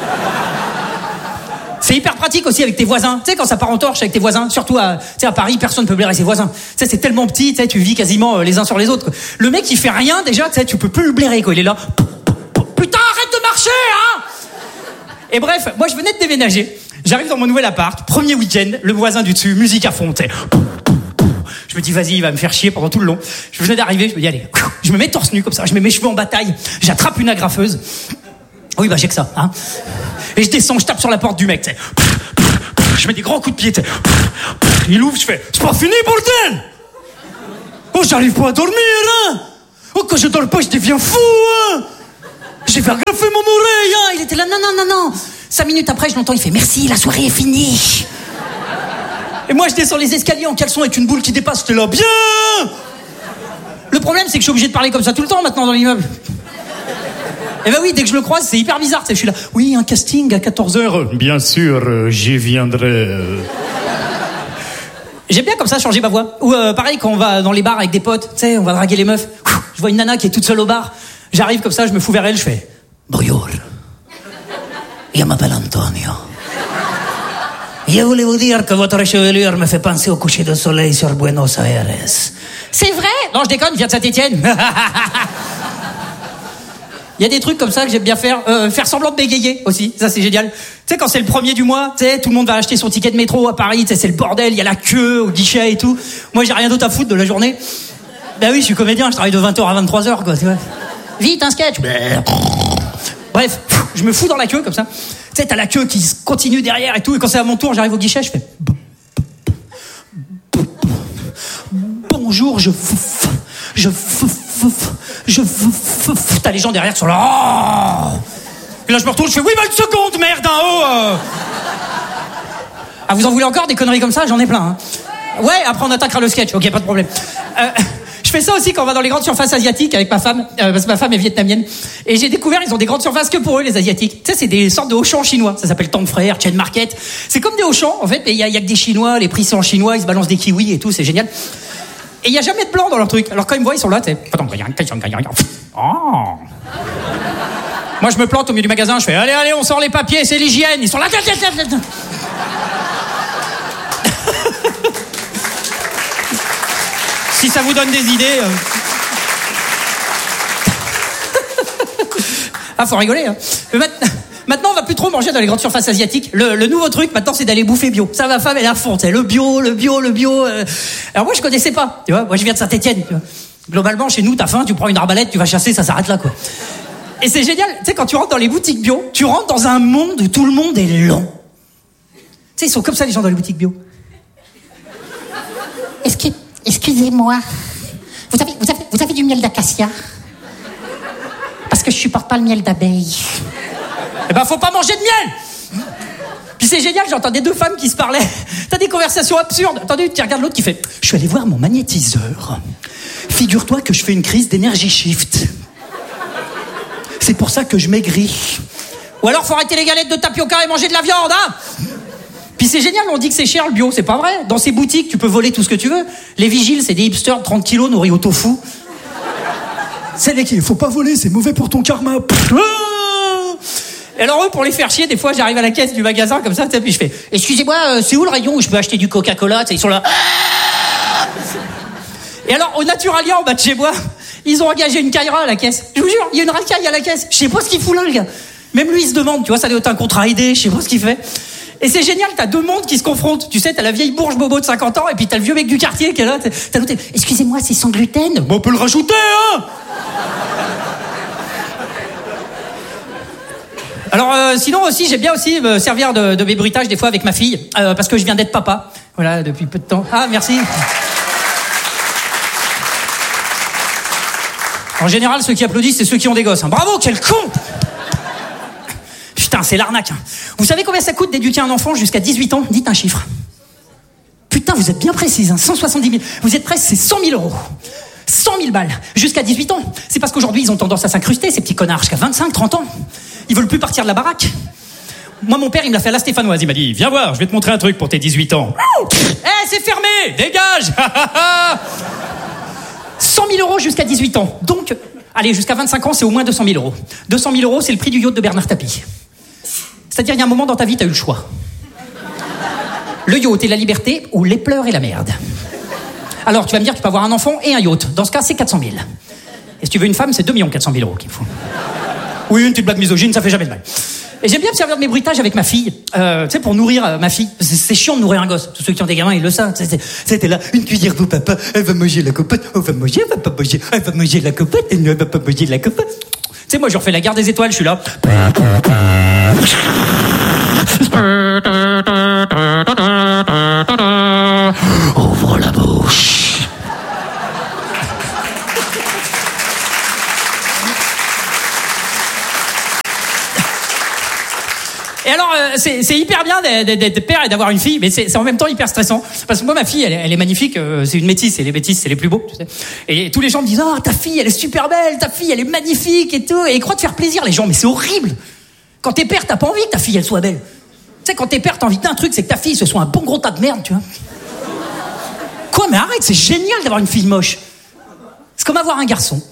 Speaker 6: C'est hyper pratique aussi avec tes voisins. Tu sais, quand ça part en torche avec tes voisins, surtout à, tu sais, à Paris, personne ne peut blairer ses voisins. Tu sais, c'est tellement petit, tu sais, tu vis quasiment les uns sur les autres, quoi. Le mec, il fait rien, déjà, tu sais, tu peux plus le blairer, quoi. Il est là. Putain, arrête de marcher, hein! Et bref, moi, je venais de déménager. J'arrive dans mon nouvel appart, premier week-end, le voisin du dessus, musique à fond, tu sais. Je me dis, vas-y, il va me faire chier pendant tout le long. Je venais d'arriver, je me dis, allez, je me mets torse nu comme ça, je mets mes cheveux en bataille, j'attrape une agrafeuse. Oui, bah, j'ai que ça, hein. Et Et je descends, je tape sur la porte du mec, tu sais. Je mets des grands coups de pied, tu sais. Il ouvre, je fais, c'est pas fini, bordel! Oh, j'arrive pas à dormir, hein! Oh, quand je dors pas, je deviens fou, hein! J'ai fait graffer mon oreille, hein! Il était là, non, non, non, non! Cinq minutes après, je l'entends, il fait, merci, la soirée est finie! Et moi, je descends les escaliers en caleçon avec une boule qui dépasse, j'étais là, bien! Le problème, c'est que je suis obligé de parler comme ça tout le temps maintenant dans l'immeuble. Eh ben oui, dès que je le croise, c'est hyper bizarre, tu sais, je suis là, oui, un casting à quatorze heures.
Speaker 7: Bien sûr, euh, j'y viendrai. euh.
Speaker 6: J'aime bien comme ça changer ma voix. Ou euh, pareil, quand on va dans les bars avec des potes, tu sais, on va draguer les meufs. Je vois une nana qui est toute seule au bar. J'arrive comme ça, je me fous vers elle, je fais bonjour. Je m'appelle Antonio. Je voulais vous dire que votre chevelure me fait penser au coucher de soleil sur Buenos Aires. C'est vrai? Non, je déconne, je viens de Saint-Étienne. Il y a des trucs comme ça que j'aime bien faire. Euh, faire semblant de bégayer aussi, ça c'est génial. Tu sais, quand c'est le premier du mois, tu sais, tout le monde va acheter son ticket de métro à Paris, tu sais, c'est le bordel, il y a la queue au guichet et tout. Moi, j'ai rien d'autre à foutre de la journée. Ben oui, je suis comédien, je travaille de vingt heures à vingt-trois heures, quoi, tu vois. Vite, un sketch. Bref, je me fous dans la queue comme ça. Tu sais, t'as la queue qui continue derrière et tout, et quand c'est à mon tour, j'arrive au guichet, je fais bonjour, je je je t'as les gens derrière qui sont là. Oh et là, je me retourne, je fais oui, bah une seconde, merde, en haut. Euh. Ah, vous en voulez encore des conneries comme ça? J'en ai plein. Hein. Ouais, après on attaquera le sketch. Ok, pas de problème. Euh, je fais ça aussi quand on va dans les grandes surfaces asiatiques avec ma femme, euh, parce que ma femme est vietnamienne. Et j'ai découvert, ils ont des grandes surfaces que pour eux, les asiatiques. Tu sais, c'est des sortes de Auchan chinois. Ça s'appelle Tang Frères, Chain Market. C'est comme des Auchan, en fait, mais il y, y a que des Chinois, les prix sont en chinois, ils se balancent des kiwis et tout, c'est génial. Et il y a jamais de blanc dans leur truc. Alors quand ils me voient, ils sont là, tu sais. Oh. Moi, je me plante au milieu du magasin, je fais allez, allez, on sort les papiers, c'est l'hygiène. Ils sont là. Si ça vous donne des idées. Euh... ah, faut rigoler. Hein. Maintenant, on va plus trop manger dans les grandes surfaces asiatiques. Le, le nouveau truc, maintenant, c'est d'aller bouffer bio. Ça, ma femme, elle est à fond. C'est le bio, le bio, le bio. Euh... Alors moi, je connaissais pas. Tu vois, moi, je viens de Saint-Étienne. Tu vois. Globalement, chez nous, t'as faim, tu prends une arbalète, tu vas chasser, ça s'arrête là, quoi. Et c'est génial. Tu sais, quand tu rentres dans les boutiques bio, tu rentres dans un monde où tout le monde est lent. Tu sais, ils sont comme ça, les gens dans les boutiques bio.
Speaker 5: Est-ce que, excusez-moi, vous avez, vous avez, vous avez du miel d'acacia? Parce que je supporte pas le miel d'abeille.
Speaker 6: Eh ben, faut pas manger de miel! Puis c'est génial, j'entendais deux femmes qui se parlaient. T'as des conversations absurdes. Attendez, tu regardes l'autre qui fait je suis allé voir mon magnétiseur. Figure-toi que je fais une crise d'énergie shift. C'est pour ça que je maigris. Ou alors, faut arrêter les galettes de tapioca et manger de la viande, hein! Puis c'est génial, on dit que c'est cher le bio, c'est pas vrai. Dans ces boutiques, tu peux voler tout ce que tu veux. Les vigiles, c'est des hipsters de trente kilos nourris au tofu. C'est les qui, faut pas voler, c'est mauvais pour ton karma. Et alors eux, pour les faire chier, des fois, j'arrive à la caisse du magasin comme ça, puis je fais excusez-moi, euh, c'est où le rayon où je peux acheter du Coca-Cola? Ils sont là. Et alors, au Naturalia, en bas de chez moi, ils ont engagé une caïra à la caisse. Je vous jure, il y a une racaille à la caisse. Je sais pas ce qu'il fout là, le gars. Même lui, il se demande, tu vois, ça doit être un contrat aidé, je sais pas ce qu'il fait. Et c'est génial, t'as deux mondes qui se confrontent. Tu sais, t'as la vieille bourge bobo de cinquante ans, et puis t'as le vieux mec du quartier qui est là. T'as l'autre, excusez-moi, c'est sans gluten?
Speaker 7: Bon, on peut le rajouter, hein!
Speaker 6: Alors, euh, sinon aussi, j'aime bien aussi me servir de, de mes bruitages des fois avec ma fille, euh, parce que je viens d'être papa. Voilà, depuis peu de temps. Ah, merci. En général, ceux qui applaudissent, c'est ceux qui ont des gosses. Hein. Bravo, quel con! Putain, c'est l'arnaque. Hein. Vous savez combien ça coûte d'éduquer un enfant jusqu'à dix-huit ans? Dites un chiffre. Putain, vous êtes bien précise, hein. cent soixante-dix mille. Vous êtes presque, c'est cent mille euros. cent mille balles. Jusqu'à dix-huit ans. C'est parce qu'aujourd'hui, ils ont tendance à s'incruster, ces petits connards, jusqu'à vingt-cinq, trente ans. Ils veulent plus partir de la baraque. Moi, mon père, il me l'a fait à la stéphanoise. Il m'a dit, viens voir, je vais te montrer un truc pour tes dix-huit ans. Eh, hey, c'est fermé! Dégage! cent mille euros jusqu'à dix-huit ans. Donc, allez, jusqu'à vingt-cinq ans, c'est au moins deux cent mille euros. deux cent mille euros, c'est le prix du yacht de Bernard Tapie. C'est-à-dire, il y a un moment dans ta vie, t'as eu le choix. Le yacht et la liberté, ou les pleurs et la merde. Alors, tu vas me dire, tu peux avoir un enfant et un yacht. Dans ce cas, c'est quatre cent mille. Et si tu veux une femme, c'est deux millions quatre cent mille euros qu'il faut. Oui, une petite blague misogyne, ça fait jamais de mal. Et j'aime bien me servir de mes bruitages avec ma fille, euh, tu sais, pour nourrir euh, ma fille. C'est, c'est chiant de nourrir un gosse. Tous ceux qui ont des gamins, ils le savent. C'était là, une cuillère pour papa, elle va manger la copote, on va manger, elle va pas manger, elle va manger la copote, elle ne va pas manger la copote. sais, moi, je refais la guerre des étoiles, je suis là. Ouvre la bouche. Et alors, euh, c'est, c'est hyper bien d'être, d'être père et d'avoir une fille, mais c'est, c'est en même temps hyper stressant. Parce que moi, ma fille, elle, elle est magnifique, euh, c'est une métisse, et les métisses, c'est les plus beaux, tu sais. Et tous les gens me disent, ah, oh, ta fille, elle est super belle, ta fille, elle est magnifique et tout. Et ils croient te faire plaisir, les gens, mais c'est horrible. Quand t'es père, t'as pas envie que ta fille, elle soit belle. Tu sais, quand t'es père, t'as envie d'un truc, c'est que ta fille, ce soit un bon gros tas de merde, tu vois. Quoi, mais arrête, c'est génial d'avoir une fille moche. C'est comme avoir un garçon.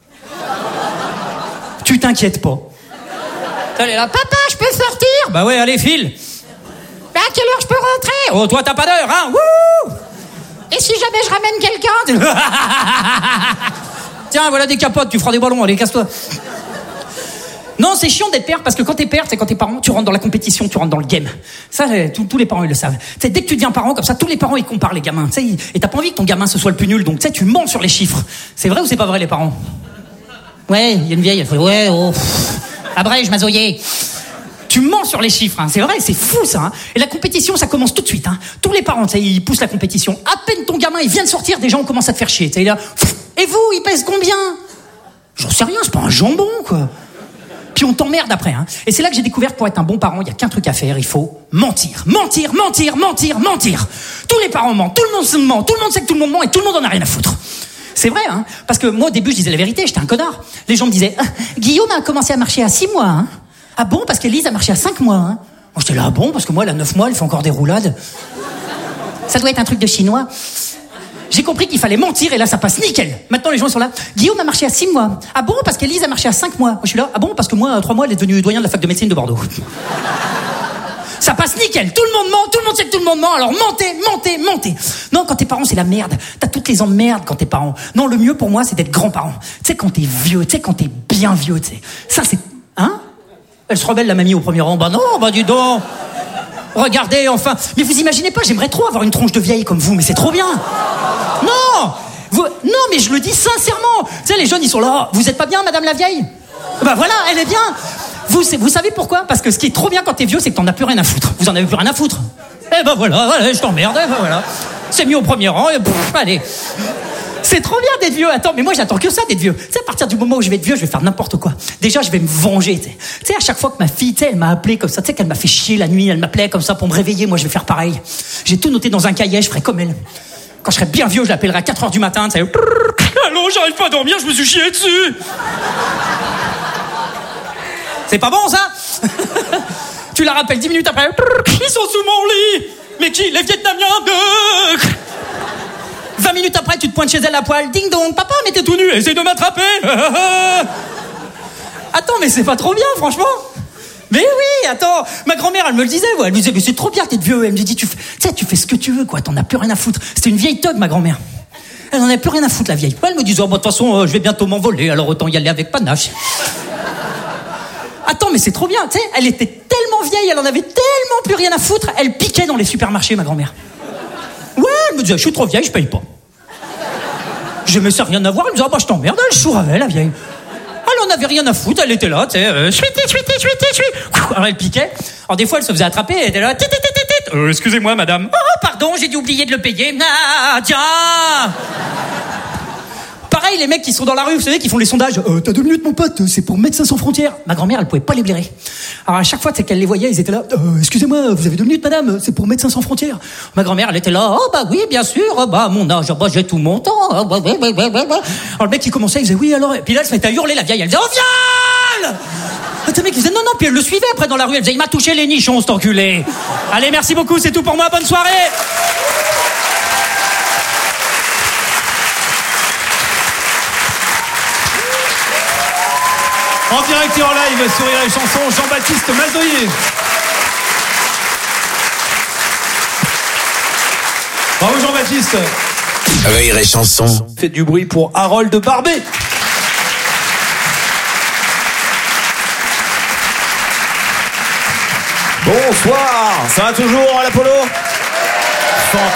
Speaker 6: Tu t'inquiètes pas. Elle est là, papa, je peux sortir? Bah ouais, allez, file.
Speaker 5: Bah à quelle heure je peux rentrer?
Speaker 6: Oh, toi, t'as pas d'heure, hein? Wouh!
Speaker 5: Et si jamais je ramène quelqu'un?
Speaker 6: Tiens, voilà des capotes, tu feras des ballons, allez, casse-toi. Non, c'est chiant d'être père, parce que quand t'es père, c'est quand t'es parent, tu rentres dans la compétition, tu rentres dans le game. Ça, tous, tous les parents, ils le savent. Tu sais, dès que tu deviens parent, comme ça, tous les parents, ils comparent les gamins. Tu sais, et t'as pas envie que ton gamin, ce soit le plus nul, donc tu sais, tu mens sur les chiffres. C'est vrai ou c'est pas vrai, les parents? Ouais, il y a une vieille, elle fait, ouais, oh... Abrège, mazoyer. Tu mens sur les chiffres, hein. C'est vrai, c'est fou ça. Hein. Et la compétition, ça commence tout de suite. Hein. Tous les parents, ils poussent la compétition. À peine ton gamin, il vient de sortir, déjà on commence à te faire chier. Là, et vous, il pèse combien? J'en sais rien, c'est pas un jambon, quoi. Puis on t'emmerde après. Hein. Et c'est là que j'ai découvert que pour être un bon parent, il y a qu'un truc à faire, il faut mentir. Mentir, mentir, mentir, mentir. Tous les parents mentent, tout le monde se ment, tout le monde sait que tout le monde ment et tout le monde en a rien à foutre. C'est vrai, hein, parce que moi au début je disais la vérité, j'étais un connard. Les gens me disaient, ah, Guillaume a commencé à marcher à six mois, hein. Ah bon, parce qu'Élise a marché à cinq mois, hein. Moi j'étais là, ah bon, parce que moi elle a neuf mois, elle fait encore des roulades. Ça doit être un truc de chinois. J'ai compris qu'il fallait mentir et là ça passe nickel. Maintenant les gens sont là, Guillaume a marché à six mois. Ah bon, parce qu'Élise a marché à cinq mois. Moi je suis là, ah bon, parce que moi à trois mois elle est devenue doyen de la fac de médecine de Bordeaux. Ça passe nickel, tout le monde ment, tout le monde sait que tout le monde ment, alors mentez, mentez, mentez. Non, quand t'es parent, c'est la merde. T'as toutes les emmerdes quand t'es parent. Non, le mieux pour moi, c'est d'être grand-parent. Tu sais, quand t'es vieux, tu sais, quand t'es bien vieux, tu sais. Ça, c'est... Hein? Elle se rebelle, la mamie, au premier rang. Bah non, bah dis donc. Regardez, enfin. Mais vous imaginez pas, j'aimerais trop avoir une tronche de vieille comme vous, mais c'est trop bien. Non! Vous... Non, mais je le dis sincèrement. Tu sais, les jeunes, ils sont là. Vous êtes pas bien, madame la vieille? Bah voilà, elle est bien. Vous, vous savez pourquoi? Parce que ce qui est trop bien quand t'es vieux, c'est que t'en as plus rien à foutre. Vous en avez plus rien à foutre. Eh ben voilà, voilà je t'emmerde, eh ben voilà. C'est mis au premier rang, et pff, allez. C'est trop bien d'être vieux. Attends, mais moi j'attends que ça d'être vieux. Tu sais, à partir du moment où je vais être vieux, je vais faire n'importe quoi. Déjà, je vais me venger, tu sais. Tu sais, à chaque fois que ma fille, tu sais, elle m'a appelé comme ça, tu sais, qu'elle m'a fait chier la nuit, elle m'appelait comme ça pour me réveiller, moi je vais faire pareil. J'ai tout noté dans un cahier, je ferai comme elle. Quand je serai bien vieux, je l'appellerai à quatre heures du matin, tu sais. Allô, j'arrive pas à dormir, je me suis chié dessus. C'est pas bon, ça? Tu la rappelles dix minutes après. Ils sont sous mon lit. Mais qui? Les Vietnamiens. vingt minutes après, tu te pointes chez elle à poil. Ding dong, papa, mais t'es tout nu. Essaye de m'attraper. Attends, mais c'est pas trop bien, franchement. Mais oui, attends. Ma grand-mère, elle me le disait. Ouais. Elle me disait, mais c'est trop bien d'être vieux. Elle me dit, tu fais, tu sais, tu fais ce que tu veux, quoi. T'en as plus rien à foutre. C'était une vieille thug, ma grand-mère. Elle en avait plus rien à foutre, la vieille. Elle me disait, oh, bah, de toute façon, euh, je vais bientôt m'envoler. Alors autant y aller avec panache. Attends, mais c'est trop bien, tu sais, elle était tellement vieille, elle en avait tellement plus rien à foutre, elle piquait dans les supermarchés, ma grand-mère. Ouais, elle me disait, je suis trop vieille, je paye pas. Je me sais rien à voir, elle me disait, ah bah je t'emmerde, elle chouravait, la vieille. Elle en avait rien à foutre, elle était là, tu sais, euh, chouiti, chouiti, chouiti, chouiti. Alors elle piquait, alors des fois elle se faisait attraper, elle était là, tit, tit, tit, tit. Euh, excusez-moi madame. Oh, pardon, j'ai dû oublier de le payer. Ah, tiens. Pareil, les mecs qui sont dans la rue, vous savez, qui font les sondages. Euh, t'as deux minutes, mon pote, c'est pour Médecins sans frontières. Ma grand-mère, elle pouvait pas les blairer. Alors à chaque fois, c'est qu'elle les voyait, ils étaient là. Euh, excusez-moi, vous avez deux minutes, madame, c'est pour Médecins sans frontières. Ma grand-mère, elle était là. Oh bah oui, bien sûr. Oh, bah à mon âge, bah j'ai tout mon temps. Oh, bah, bah, bah, bah, bah. Alors le mec, il commençait, il faisait oui alors. Et puis là, elle se mettait à hurler, la vieille. Elle disait oh viol. Le mec, il disait non non. Puis elle le suivait après dans la rue. Elle disait il m'a touché les nichons, cet enculé. Allez, merci beaucoup, c'est tout pour moi. Bonne soirée.
Speaker 2: En direct et en live sur Rire et Chanson, Jean-Baptiste Mazoyer. Bravo Jean-Baptiste.
Speaker 3: Rire et Chanson.
Speaker 2: Faites du bruit pour Harold Barbet.
Speaker 8: Bonsoir, ça va toujours à l'Apollo?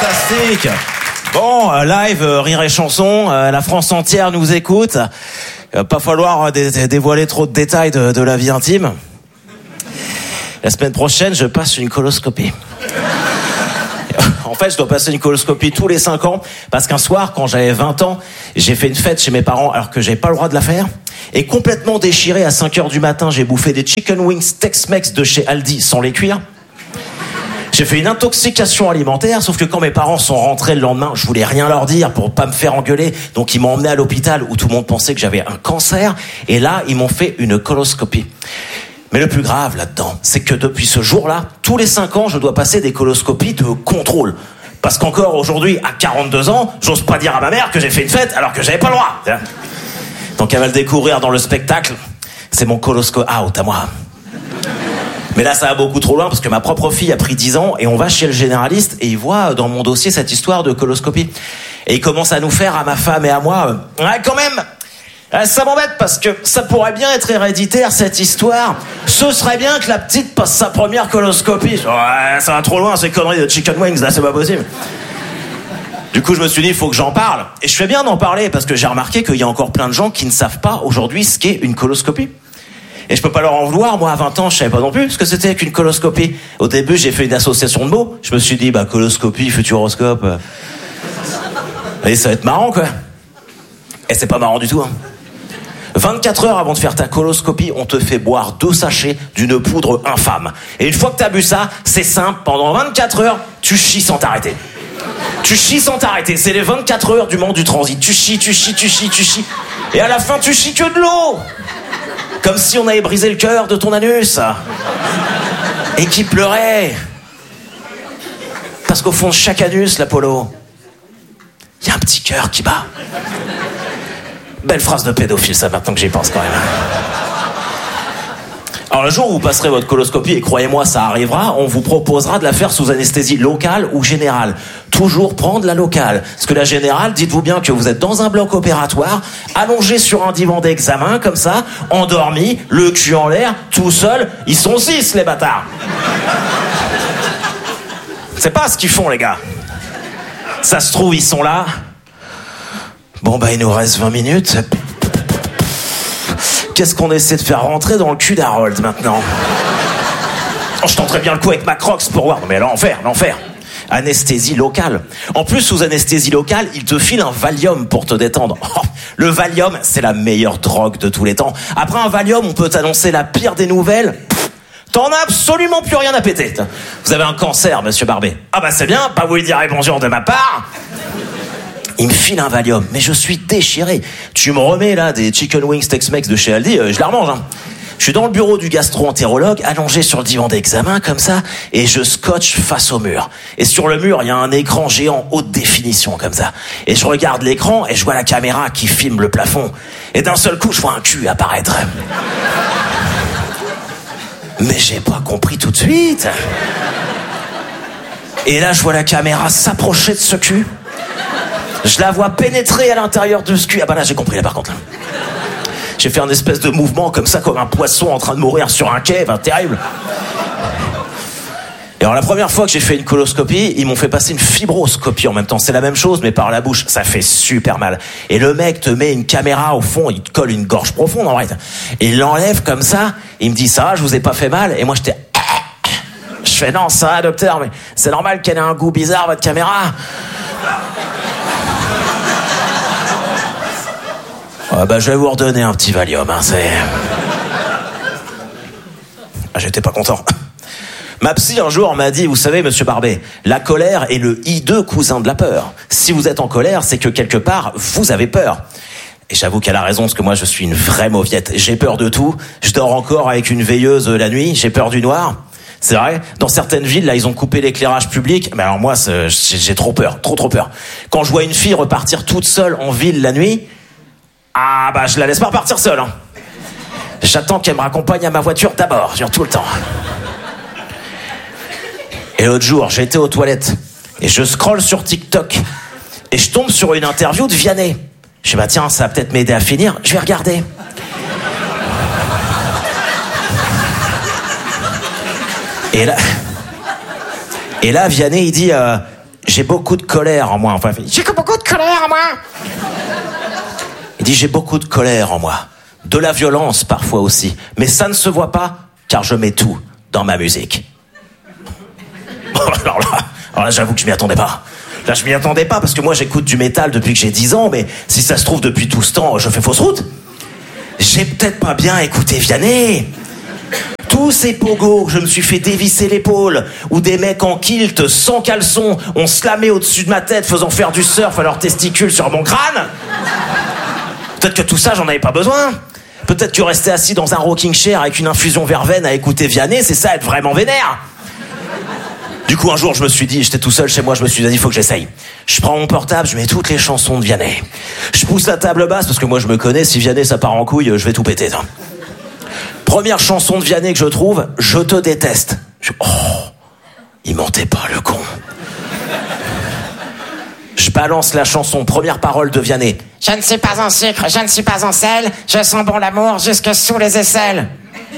Speaker 8: Fantastique. Bon, euh, live, euh, Rire et Chanson, euh, la France entière nous écoute. Il va pas falloir dé- dé- dévoiler trop de détails de, de la vie intime. La semaine prochaine, je passe une coloscopie. En fait, je dois passer une coloscopie tous les cinq ans parce qu'un soir, quand j'avais vingt ans, j'ai fait une fête chez mes parents alors que j'avais pas le droit de la faire. Et complètement déchiré, à cinq heures du matin, j'ai bouffé des chicken wings Tex-Mex de chez Aldi sans les cuire. J'ai fait une intoxication alimentaire, sauf que quand mes parents sont rentrés le lendemain, je voulais rien leur dire pour pas me faire engueuler. Donc ils m'ont emmené à l'hôpital où tout le monde pensait que j'avais un cancer. Et là, ils m'ont fait une coloscopie. Mais le plus grave là-dedans, c'est que depuis ce jour-là, tous les cinq ans, je dois passer des coloscopies de contrôle. Parce qu'encore aujourd'hui, à quarante-deux ans, j'ose pas dire à ma mère que j'ai fait une fête alors que j'avais pas le droit. Donc elle va le découvrir dans le spectacle. C'est mon colosco out à moi. Mais là, ça va beaucoup trop loin parce que ma propre fille a pris dix ans et on va chez le généraliste et il voit dans mon dossier cette histoire de coloscopie. Et il commence à nous faire, à ma femme et à moi, euh, ouais, quand même, euh, ça m'embête parce que ça pourrait bien être héréditaire cette histoire. Ce serait bien que la petite passe sa première coloscopie. Ouais, ça va trop loin, ces conneries de chicken wings, là, c'est pas possible. Du coup, je me suis dit, il faut que j'en parle. Et je fais bien d'en parler parce que j'ai remarqué qu'il y a encore plein de gens qui ne savent pas aujourd'hui ce qu'est une coloscopie. Et je peux pas leur en vouloir, moi à vingt ans je savais pas non plus ce que c'était qu'une coloscopie. Au début j'ai fait une association de mots, je me suis dit bah coloscopie, futuroscope, et ça va être marrant quoi. Et c'est pas marrant du tout hein. vingt-quatre heures avant de faire ta coloscopie, on te fait boire deux sachets d'une poudre infâme. Et une fois que t'as bu ça, c'est simple, pendant vingt-quatre heures, tu chies sans t'arrêter. Tu chies sans t'arrêter, c'est les vingt-quatre heures du monde du transit. Tu chies, tu chies, tu chies, tu chies. Et à la fin tu chies que de l'eau. Comme si on avait brisé le cœur de ton anus. Et qui pleurait. Parce qu'au fond de chaque anus, l'Apollo, il y a un petit cœur qui bat. Belle phrase de pédophile, ça, maintenant que j'y pense quand même. Alors le jour où vous passerez votre coloscopie, et croyez-moi, ça arrivera, on vous proposera de la faire sous anesthésie locale ou générale. Toujours prendre la locale. Parce que la générale, dites-vous bien que vous êtes dans un bloc opératoire, allongé sur un divan d'examen, comme ça, endormi, le cul en l'air, tout seul. Ils sont six, les bâtards. C'est pas ce qu'ils font, les gars. Ça se trouve, ils sont là. Bon, bah, il nous reste vingt minutes. Qu'est-ce qu'on essaie de faire rentrer dans le cul d'Harold, maintenant? Oh, je tenterais bien le coup avec ma Crocs pour voir. Non, mais l'enfer, l'enfer. Anesthésie locale. En plus, sous anesthésie locale, il te file un Valium pour te détendre. Oh, le Valium, c'est la meilleure drogue de tous les temps. Après un Valium, on peut t'annoncer la pire des nouvelles. Pff, t'en as absolument plus rien à péter. Vous avez un cancer, monsieur Barbet. Ah bah c'est bien, pas vous lui dire bonjour de ma part. Il me file un Valium, mais je suis déchiré. Tu me remets là des chicken wings Tex-Mex de chez Aldi, euh, je la remange. Hein. Je suis dans le bureau du gastro-entérologue, allongé sur le divan d'examen comme ça, et je scotche face au mur. Et sur le mur, il y a un écran géant haute définition comme ça. Et je regarde l'écran et je vois la caméra qui filme le plafond. Et d'un seul coup, je vois un cul apparaître. Mais j'ai pas compris tout de suite. Et là, je vois la caméra s'approcher de ce cul. Je la vois pénétrer à l'intérieur de ce cul. Ah bah là, j'ai compris là par contre. Là. J'ai fait un espèce de mouvement comme ça, comme un poisson en train de mourir sur un quai, enfin, terrible. Et alors la première fois que j'ai fait une coloscopie, ils m'ont fait passer une fibroscopie en même temps. C'est la même chose, mais par la bouche. Ça fait super mal. Et le mec te met une caméra au fond, il te colle une gorge profonde en vrai. Et il l'enlève comme ça, il me dit ça, je vous ai pas fait mal. Et moi j'étais... Je fais non, ça va docteur, mais c'est normal qu'elle ait un goût bizarre votre caméra. Ah bah je vais vous redonner un petit Valium, hein, c'est... Ah, j'étais pas content. Ma psy un jour m'a dit, vous savez monsieur Barbet, la colère est le hideux cousin de la peur. Si vous êtes en colère, c'est que quelque part, vous avez peur. Et j'avoue qu'elle a raison, parce que moi je suis une vraie mauviette. J'ai peur de tout, je dors encore avec une veilleuse la nuit, j'ai peur du noir. C'est vrai, dans certaines villes, là, ils ont coupé l'éclairage public. Mais alors moi, c'est, j'ai trop peur, trop trop peur. Quand je vois une fille repartir toute seule en ville la nuit, ah bah je la laisse pas repartir seule. Hein. J'attends qu'elle me raccompagne à ma voiture d'abord, genre tout le temps. Et l'autre jour, j'étais aux toilettes et je scrolle sur TikTok et je tombe sur une interview de Vianney. Je dis bah tiens, ça va peut-être m'aider à finir. Je vais regarder. Et là, et là, Vianney, il dit, euh, j'ai beaucoup de colère en moi. Enfin, j'ai beaucoup de colère en moi. Il dit j'ai beaucoup de colère en moi, de la violence parfois aussi, mais ça ne se voit pas car je mets tout dans ma musique. alors là, alors là j'avoue que je m'y attendais pas. Là je m'y attendais pas parce que moi j'écoute du métal depuis que j'ai dix ans, mais si ça se trouve depuis tout ce temps je fais fausse route. J'ai peut-être pas bien écouté Vianney. Tous ces pogos que je me suis fait dévisser l'épaule, où des mecs en kilt, sans caleçon, ont slamé au-dessus de ma tête, faisant faire du surf à leurs testicules sur mon crâne. Peut-être que tout ça, j'en avais pas besoin. Peut-être que rester assis dans un rocking chair avec une infusion verveine à écouter Vianney, c'est ça, être vraiment vénère. Du coup, un jour, je me suis dit, j'étais tout seul chez moi, je me suis dit, il faut que j'essaye. Je prends mon portable, je mets toutes les chansons de Vianney. Je pousse la table basse, parce que moi, je me connais, si Vianney, ça part en couille, je vais tout péter. Non. Première chanson de Vianney que je trouve, Je te déteste. Je... Oh, il mentait pas, le con. Je balance la chanson, première parole de Vianney.
Speaker 5: Je ne suis pas en sucre, je ne suis pas en sel, je sens bon l'amour jusque sous les aisselles.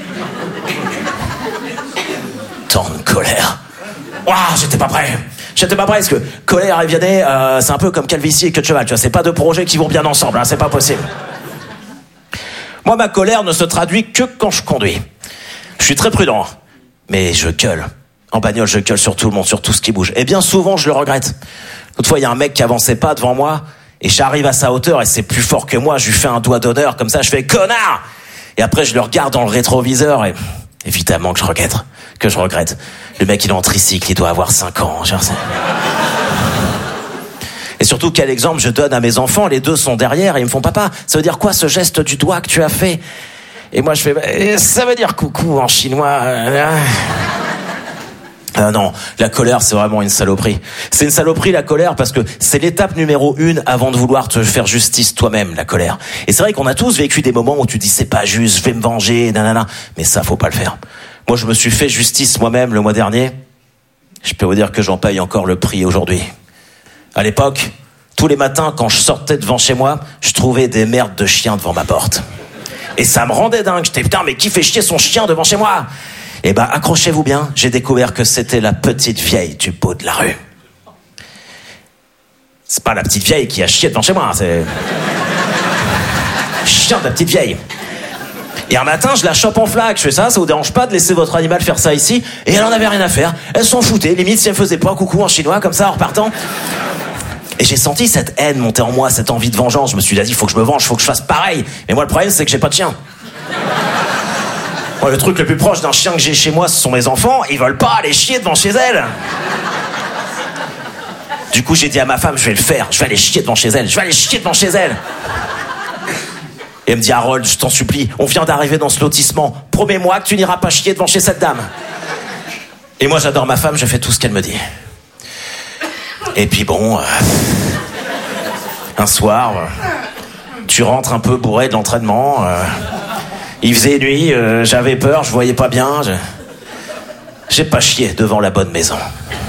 Speaker 8: Tant de colère. Waouh, j'étais pas prêt. J'étais pas prêt parce que colère et Vianney, euh, c'est un peu comme calvitie et queue de cheval. Tu vois, c'est pas deux projets qui vont bien ensemble. Hein, c'est pas possible. Moi, ma colère ne se traduit que quand je conduis. Je suis très prudent, mais je gueule. En bagnole, je gueule sur tout le monde, sur tout ce qui bouge. Et bien souvent, je le regrette. L'autre fois, il y a un mec qui avançait pas devant moi, et j'arrive à sa hauteur, et c'est plus fort que moi. Je lui fais un doigt d'honneur, comme ça, je fais connard. Et après, je le regarde dans le rétroviseur, et évidemment que je regrette. Que je regrette. Le mec, il est en tricycle, il doit avoir cinq ans. Genre, c'est... Et surtout, quel exemple je donne à mes enfants? Les deux sont derrière et ils me font papa. Ça veut dire quoi ce geste du doigt que tu as fait? Et moi je fais ça veut dire coucou en chinois. Ah non, la colère c'est vraiment une saloperie. C'est une saloperie la colère parce que c'est l'étape numéro une avant de vouloir te faire justice toi-même, la colère. Et c'est vrai qu'on a tous vécu des moments où tu dis c'est pas juste, je vais me venger, nanana. Mais ça faut pas le faire. Moi je me suis fait justice moi-même le mois dernier. Je peux vous dire que j'en paye encore le prix aujourd'hui. À l'époque, tous les matins, quand je sortais devant chez moi, je trouvais des merdes de chiens devant ma porte. Et ça me rendait dingue. J'étais, putain, mais qui fait chier son chien devant chez moi? Et bah, accrochez-vous bien, j'ai découvert que c'était la petite vieille du bout de la rue. C'est pas la petite vieille qui a chié devant chez moi, c'est... chien de la petite vieille. Et un matin, je la chope en flaque. Je fais ça, ça vous dérange pas de laisser votre animal faire ça ici? Et elle en avait rien à faire. Elle s'en foutait. Limite, si elle faisait pas coucou en chinois, comme ça, en repartant. Et j'ai senti cette haine monter en moi, cette envie de vengeance. Je me suis dit, il faut que je me venge, il faut que je fasse pareil. Mais moi, le problème, c'est que j'ai pas de chien. Moi, le truc le plus proche d'un chien que j'ai chez moi, ce sont mes enfants. Ils veulent pas aller chier devant chez elles. Du coup, j'ai dit à ma femme, je vais le faire. Je vais aller chier devant chez elle. Je vais aller chier devant chez elle. Et elle me dit, Harold, je t'en supplie, on vient d'arriver dans ce lotissement. Promets-moi que tu n'iras pas chier devant chez cette dame. Et moi, j'adore ma femme, je fais tout ce qu'elle me dit. Et puis bon, euh, un soir, euh, tu rentres un peu bourré de l'entraînement. Euh, il faisait nuit, euh, j'avais peur, je voyais pas bien. Je... J'ai pas chié devant la bonne maison.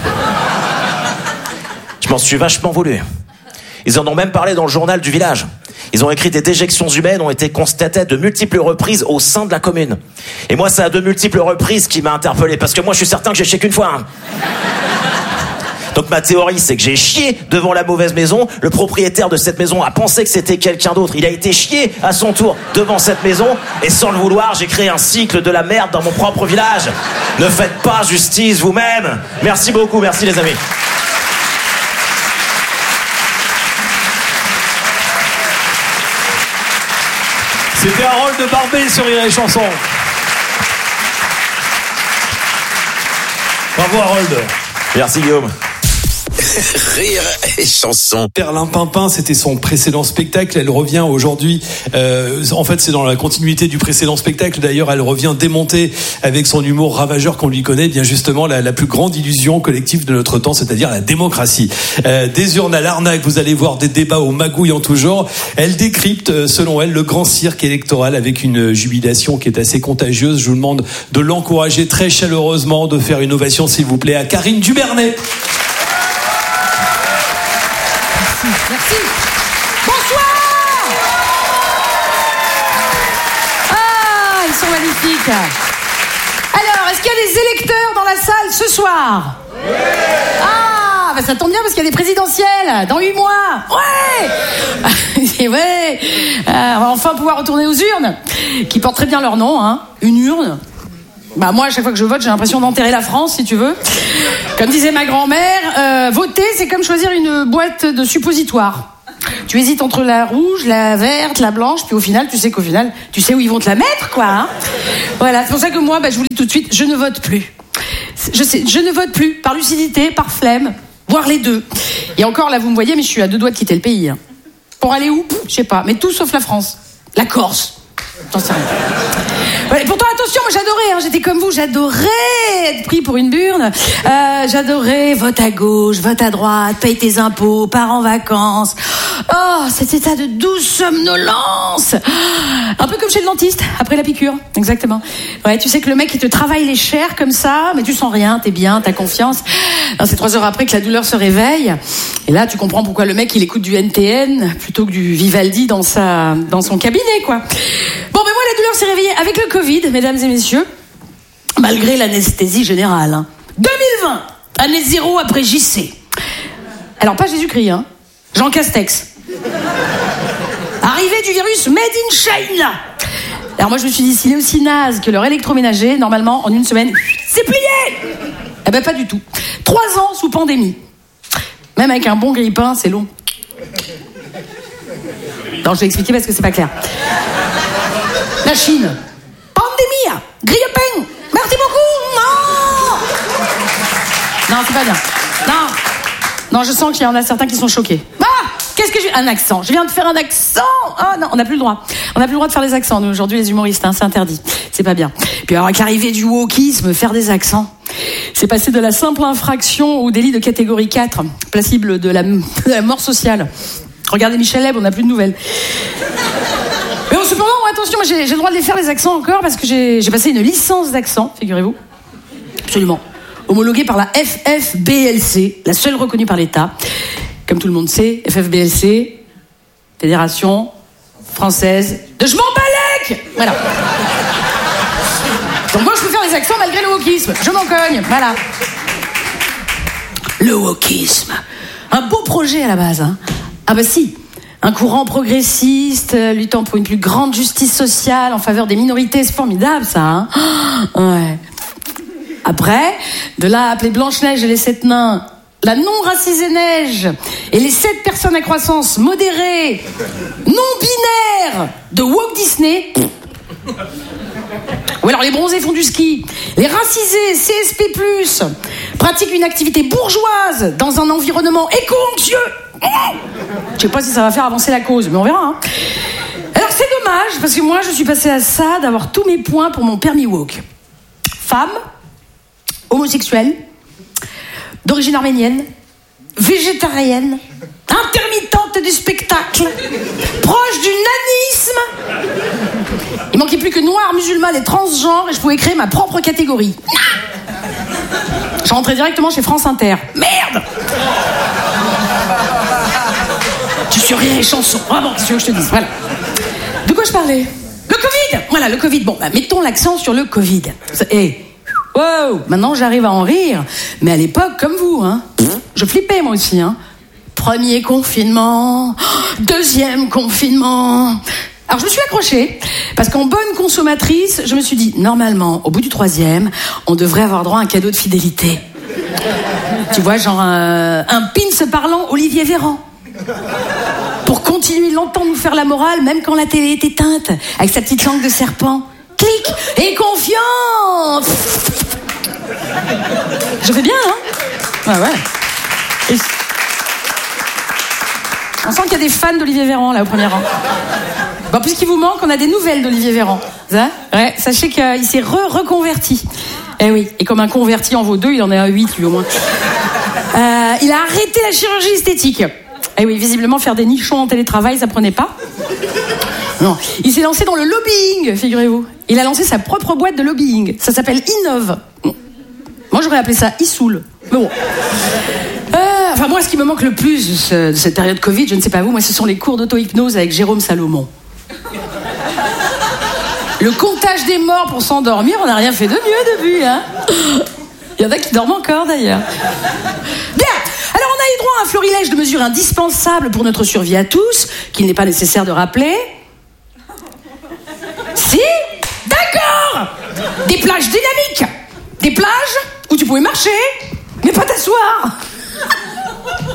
Speaker 8: Je m'en suis vachement voulu. Ils en ont même parlé dans le journal du village. Ils ont écrit des déjections humaines ont été constatées de multiples reprises au sein de la commune. Et moi, c'est à de multiples reprises qui m'a interpellé, parce que moi, je suis certain que j'ai chié qu'une fois. Hein. Donc ma théorie, c'est que j'ai chié devant la mauvaise maison. Le propriétaire de cette maison a pensé que c'était quelqu'un d'autre. Il a été chié à son tour devant cette maison. Et sans le vouloir, j'ai créé un cycle de la merde dans mon propre village. Ne faites pas justice vous-même. Merci beaucoup, merci les amis.
Speaker 2: C'était Harold de Barbet sur Rire et Chanson. Bravo Harold.
Speaker 8: Merci Guillaume.
Speaker 3: Rire et Chanson.
Speaker 2: Perlin Pimpin, c'était son précédent spectacle. Elle revient aujourd'hui. Euh, en fait, c'est dans la continuité du précédent spectacle. D'ailleurs, elle revient démontée avec son humour ravageur qu'on lui connaît. Bien justement, la, la plus grande illusion collective de notre temps, c'est-à-dire la démocratie. Euh, des urnes à l'arnaque, vous allez voir des débats aux magouilles en tout genre. Elle décrypte, selon elle, le grand cirque électoral avec une jubilation qui est assez contagieuse. Je vous demande de l'encourager très chaleureusement, de faire une ovation, s'il vous plaît, à Karine Dubernet.
Speaker 1: Merci. Bonsoir. Ah, ils sont magnifiques. Alors, est-ce qu'il y a des électeurs dans la salle ce soir? Oui. Ah,
Speaker 9: bah ça tombe bien parce qu'il y a des présidentielles dans huit mois. Ouais. Et ouais. Euh, on va enfin pouvoir retourner aux urnes, qui portent très bien leur nom, hein. Une urne. Bah moi, à chaque fois que je vote, j'ai l'impression d'enterrer la France, si tu veux. Comme disait ma grand-mère, euh, voter, c'est comme choisir une boîte de suppositoires. Tu hésites entre la rouge, la verte, la blanche, puis au final, tu sais qu'au final, tu sais où ils vont te la mettre, quoi. Hein. Voilà, c'est pour ça que moi, bah, je vous le dis tout de suite, je ne vote plus. Je sais, je ne vote plus, par lucidité, par flemme, voire les deux. Et encore, là, vous me voyez, mais je suis à deux doigts de quitter le pays. Hein. Pour aller où ? Je sais pas, mais tout sauf la France. La Corse. J'en sais rien. Ouais, pourtant, attention, moi j'adorais, hein, j'étais comme vous, j'adorais être pris pour une burne. Euh, j'adorais vote à gauche, vote à droite, paye tes impôts, pars en vacances. Oh, cet état de douce somnolence. Un peu comme chez le dentiste, après la piqûre, exactement. Ouais, tu sais que le mec, il te travaille les chairs comme ça, mais tu sens rien, t'es bien, t'as confiance. Alors, c'est trois heures après que la douleur se réveille. Et là, tu comprends pourquoi le mec, il écoute du N T N plutôt que du Vivaldi dans sa, dans son cabinet, quoi. Bon, ben moi, la douleur s'est réveillée avec le Covid, mesdames et messieurs, malgré l'anesthésie générale. Hein. deux mille vingt, année zéro après J C. Alors, pas Jésus-Christ, hein. Jean Castex. Arrivée du virus made in China. Alors moi, je me suis dit, s'il est aussi naze que leur électroménager, normalement, en une semaine, c'est plié. Eh ben, pas du tout. Trois ans sous pandémie. Même avec un bon grille-pain, c'est long. Non, je vais expliquer parce que c'est pas clair. La Chine. Pandémie. Grille-pain. Merci beaucoup. Non. Non, c'est pas bien. Non. Non, je sens qu'il y en a certains qui sont choqués. Ah, qu'est-ce que j'ai... Un accent. Je viens de faire un accent. Ah non, on n'a plus le droit. On n'a plus le droit de faire des accents, nous, aujourd'hui, les humoristes. Hein, c'est interdit. C'est pas bien. Puis alors, avec l'arrivée du wokisme, faire des accents, c'est passé de la simple infraction au délit de catégorie quatre, passible de la, de la mort sociale. Regardez Michel Leb, on n'a plus de nouvelles. Mais bon, cependant, attention, moi, j'ai, j'ai le droit de les faire, les accents, encore, parce que j'ai, j'ai passé une licence d'accent, figurez-vous. Absolument. Homologuée par la F F B L C, la seule reconnue par l'État. Comme tout le monde sait, F F B L C, Fédération Française de Je m'en balèque. Voilà. Donc moi, je peux faire des accents malgré le wokisme. Je m'en cogne, voilà. Le wokisme. Un beau projet à la base, hein. Ah bah si, un courant progressiste, euh, luttant pour une plus grande justice sociale en faveur des minorités, c'est formidable ça, hein. Ouais. Après, de là à appeler Blanche-Neige et les sept nains la non-racisée neige et les sept personnes à croissance modérée, non-binaire de Walt Disney. Ou alors les bronzés font du ski. Les racisés, C S P plus, pratiquent une activité bourgeoise dans un environnement éco-anxieux. Je sais pas si ça va faire avancer la cause, mais on verra. Hein. Alors c'est dommage, parce que moi je suis passée à ça d'avoir tous mes points pour mon permis woke. Femme, homosexuelle, d'origine arménienne, végétarienne, intermittente du spectacle, proche du nanisme. Il manquait plus que noire, musulmane et transgenre et je pouvais créer ma propre catégorie. Je rentrais directement chez France Inter. Merde. Tu suis rien les chansons. Vraiment, qu'est-ce que je te dis? Voilà. De quoi je parlais? Le Covid. Voilà, le Covid. Bon, bah, mettons l'accent sur le Covid. Et hey. Wow, maintenant j'arrive à en rire. Mais à l'époque, comme vous, hein, je flippais moi aussi. Hein. Premier confinement, deuxième confinement. Alors je me suis accrochée, parce qu'en bonne consommatrice, je me suis dit, normalement, au bout du troisième, on devrait avoir droit à un cadeau de fidélité. Tu vois, genre un, un pins parlant Olivier Véran. Pour continuer longtemps nous faire la morale, même quand la télé est éteinte, avec sa petite langue de serpent. Clic et confiance. Je fais bien, hein? Ouais, ouais. Et... On sent qu'il y a des fans d'Olivier Véran, là, au premier rang. Bon, puisqu'il vous manque, on a des nouvelles d'Olivier Véran. Hein? Ouais, sachez qu'il s'est re reconverti. Eh oui, et comme un converti en vaut deux, il en est à huit, lui, au moins. Euh, il a arrêté la chirurgie esthétique. Eh oui, visiblement, faire des nichons en télétravail, ça prenait pas. Non, il s'est lancé dans le lobbying, figurez-vous. Il a lancé sa propre boîte de lobbying. Ça s'appelle Innov. Moi, j'aurais appelé ça Issoul. Mais bon. Euh, enfin, moi, ce qui me manque le plus de, ce, de cette période Covid, je ne sais pas vous, moi, ce sont les cours d'auto-hypnose avec Jérôme Salomon. Le comptage des morts pour s'endormir, on n'a rien fait de mieux depuis, hein. Il y en a qui dorment encore, d'ailleurs. Bien. Alors, on un florilège de mesures indispensables pour notre survie à tous, qu'il n'est pas nécessaire de rappeler. Si, d'accord. Des plages dynamiques, des plages où tu pouvais marcher, mais pas t'asseoir. Pourquoi ?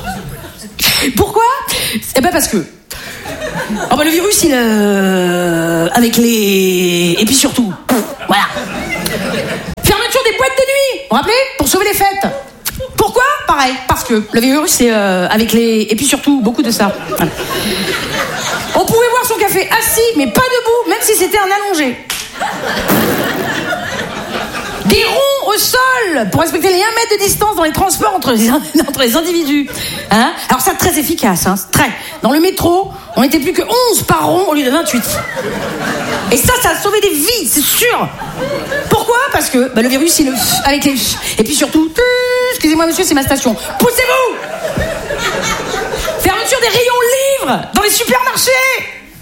Speaker 9: Eh ben parce que oh ben le virus il euh, avec les et puis surtout voilà. Fermeture des boîtes de nuit, vous vous rappelez ? Pour sauver les fêtes. Pourquoi ? Pareil, parce que le virus c'est euh, avec les et puis surtout beaucoup de ça. Voilà. On pouvait boire son café assis mais pas debout, même si c'était un allongé. Des ronds au sol pour respecter les un mètre de distance dans les transports entre les, entre les individus. Hein ? Alors ça, très efficace. Hein, très. Dans le métro, on n'était plus que onze par rond au lieu de vingt-huit. Et ça, ça a sauvé des vies, c'est sûr. Pourquoi ? Parce que bah, le virus, il le avec les... Et puis surtout... Excusez-moi, monsieur, c'est ma station. Poussez-vous ! Fermeture des rayons livres dans les supermarchés. Pourquoi ?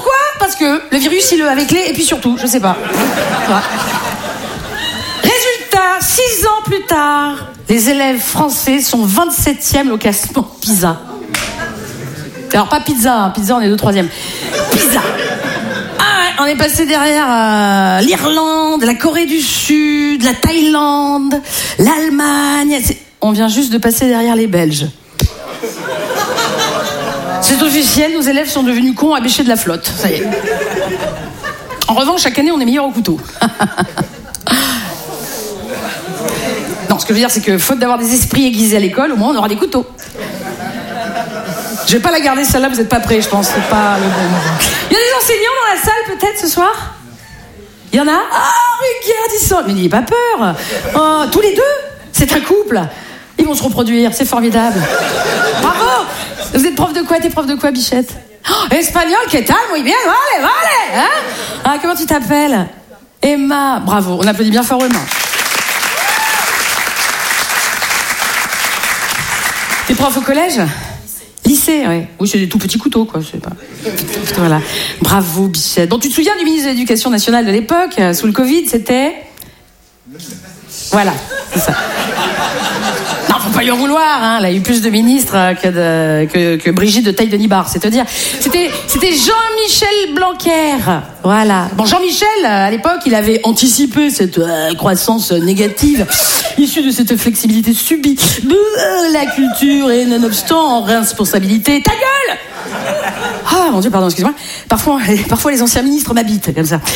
Speaker 9: Parce que le virus, il le avec les... Et puis surtout, je sais pas. Voilà. Résultat, six ans plus tard, les élèves français sont vingt-septième au classement PISA. Alors pas pizza, hein, pizza on est deux troisième. PISA. Ah, on est passé derrière euh, l'Irlande, la Corée du Sud, la Thaïlande, l'Allemagne. C'est... On vient juste de passer derrière les Belges. C'est officiel, nos élèves sont devenus cons à bêcher de la flotte. Ça y est. En revanche, chaque année, on est meilleur au couteau. Non, ce que je veux dire, c'est que faute d'avoir des esprits aiguisés à l'école, au moins on aura des couteaux. Je vais pas la garder celle-là, vous êtes pas prêts, je pense. C'est pas le bon moment. Il y a des enseignants dans la salle, peut-être, ce soir ? Il y en a ? Ah, regarde, ils sont... Mais n'ayez pas peur. Oh, tous les deux ? C'est un couple. Ils vont se reproduire, c'est formidable. Bravo. Vous êtes prof de quoi ? T'es prof de quoi, Bichette ? Oh, espagnol, qu'est-ce que t'as ? Muy bien, vale, vale. Hein ? Ah, comment tu t'appelles ? Emma. Bravo, on applaudit bien fort Emma. T'es prof au collège ? Lycée, oui. Oui, c'est des tout petits couteaux, quoi. C'est pas... Voilà. Bravo, Bichette. Bon, tu te souviens du ministre de l'Éducation nationale de l'époque, sous le Covid, c'était... Voilà, c'est ça. Non, faut pas lui en vouloir, hein. Elle a eu plus de ministres que, de, que, que Brigitte de taille de Nibar, c'est te dire. C'était, c'était Jean-Michel Blanquer. Voilà. Bon, Jean-Michel, à l'époque, il avait anticipé cette euh, croissance négative issue de cette flexibilité subie de euh, la culture et nonobstant en responsabilité. Ta gueule! Ah, mon Dieu, pardon, excuse-moi. Parfois, parfois les anciens ministres m'habitent comme ça.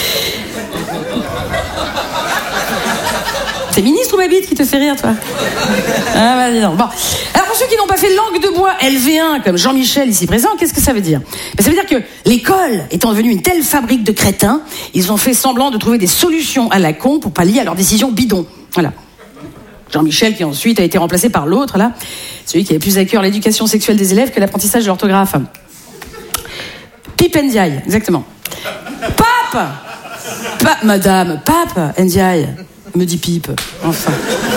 Speaker 9: C'est ministre ou ma bite qui te fait rire, toi ? Ah, bah, dis donc. Bon. Alors, pour ceux qui n'ont pas fait langue de bois L V un, comme Jean-Michel ici présent, qu'est-ce que ça veut dire ? Ben, ça veut dire que l'école étant devenue une telle fabrique de crétins, ils ont fait semblant de trouver des solutions à la con pour pallier à leurs décisions bidons. Voilà. Jean-Michel qui ensuite a été remplacé par l'autre, là, celui qui avait plus à cœur l'éducation sexuelle des élèves que l'apprentissage de l'orthographe. Pipe Ndiaye, exactement. Pape Pa- Madame, Pape Ndiaye. Me dit Pipe, enfin.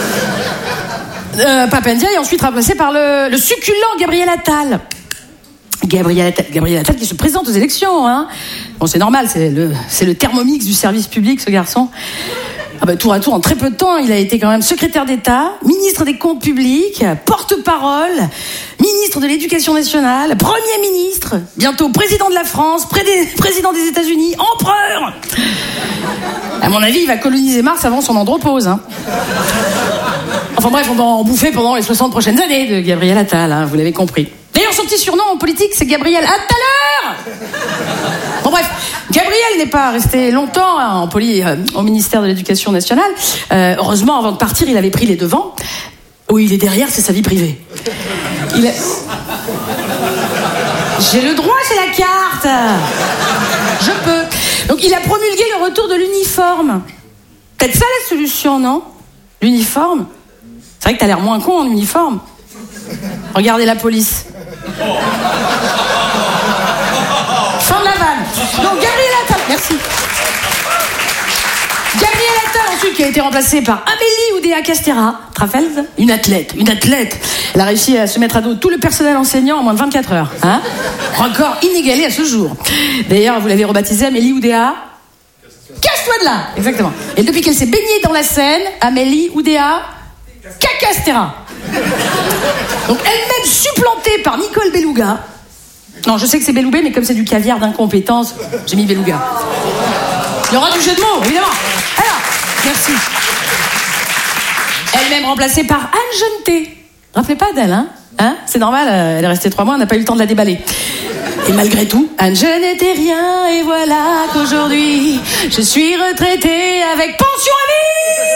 Speaker 9: Euh, Pape Ndiaye est ensuite remplacé par le, le succulent Gabriel Attal. Gabriel Attal, Gabriel Attal qui se présente aux élections, hein. Bon, c'est normal, c'est le, c'est le thermomix du service public, ce garçon. Ah bah, tour à tour, en très peu de temps, il a été quand même secrétaire d'État, ministre des Comptes publics, porte-parole, ministre de l'Éducation nationale, Premier ministre, bientôt président de la France, président des États-Unis, empereur. À mon avis, il va coloniser Mars avant son andropause. Hein. Enfin bref, on va en bouffer pendant les soixante prochaines années de Gabriel Attal, hein, vous l'avez compris. D'ailleurs, son petit surnom en politique, c'est Gabriel Attaleur. Bon bref, Gabriel n'est pas resté longtemps hein, en poli, euh, au ministère de l'Éducation nationale. Euh, heureusement, avant de partir, il avait pris les devants. Où il est derrière, c'est sa vie privée. Il a... J'ai le droit, j'ai la carte. Je peux. Donc il a promulgué le retour de l'uniforme. Peut-être ça la solution, non ? L'uniforme ? C'est vrai que t'as l'air moins con en uniforme. Regardez la police. Fin de la vanne. Donc Gabriel Attal, merci. Gabriel Attal ensuite qui a été remplacé par Amélie Oudéa-Castéra, tu te rappelles ? Une athlète, une athlète. Elle a réussi à se mettre à dos tout le personnel enseignant en moins de vingt-quatre heures. Hein ? Record inégalé à ce jour. D'ailleurs, vous l'avez rebaptisée Amélie Oudéa. Casse-toi de là. Exactement. Et depuis qu'elle s'est baignée dans la Seine, Amélie Oudéa Cacastera. Donc elle-même supplantée par Nicole Beluga. Non, je sais que c'est Beloubé, mais comme c'est du caviar d'incompétence, j'ai mis Beluga. Il y aura du jeu de mots, évidemment. Alors, merci. Elle-même remplacée par Anne Jeuneté. Rappelez pas d'elle, hein, hein c'est normal, elle est restée trois mois, on n'a pas eu le temps de la déballer. Et malgré tout, Anne, je n'étais rien, et voilà qu'aujourd'hui, je suis retraitée avec pension à vie.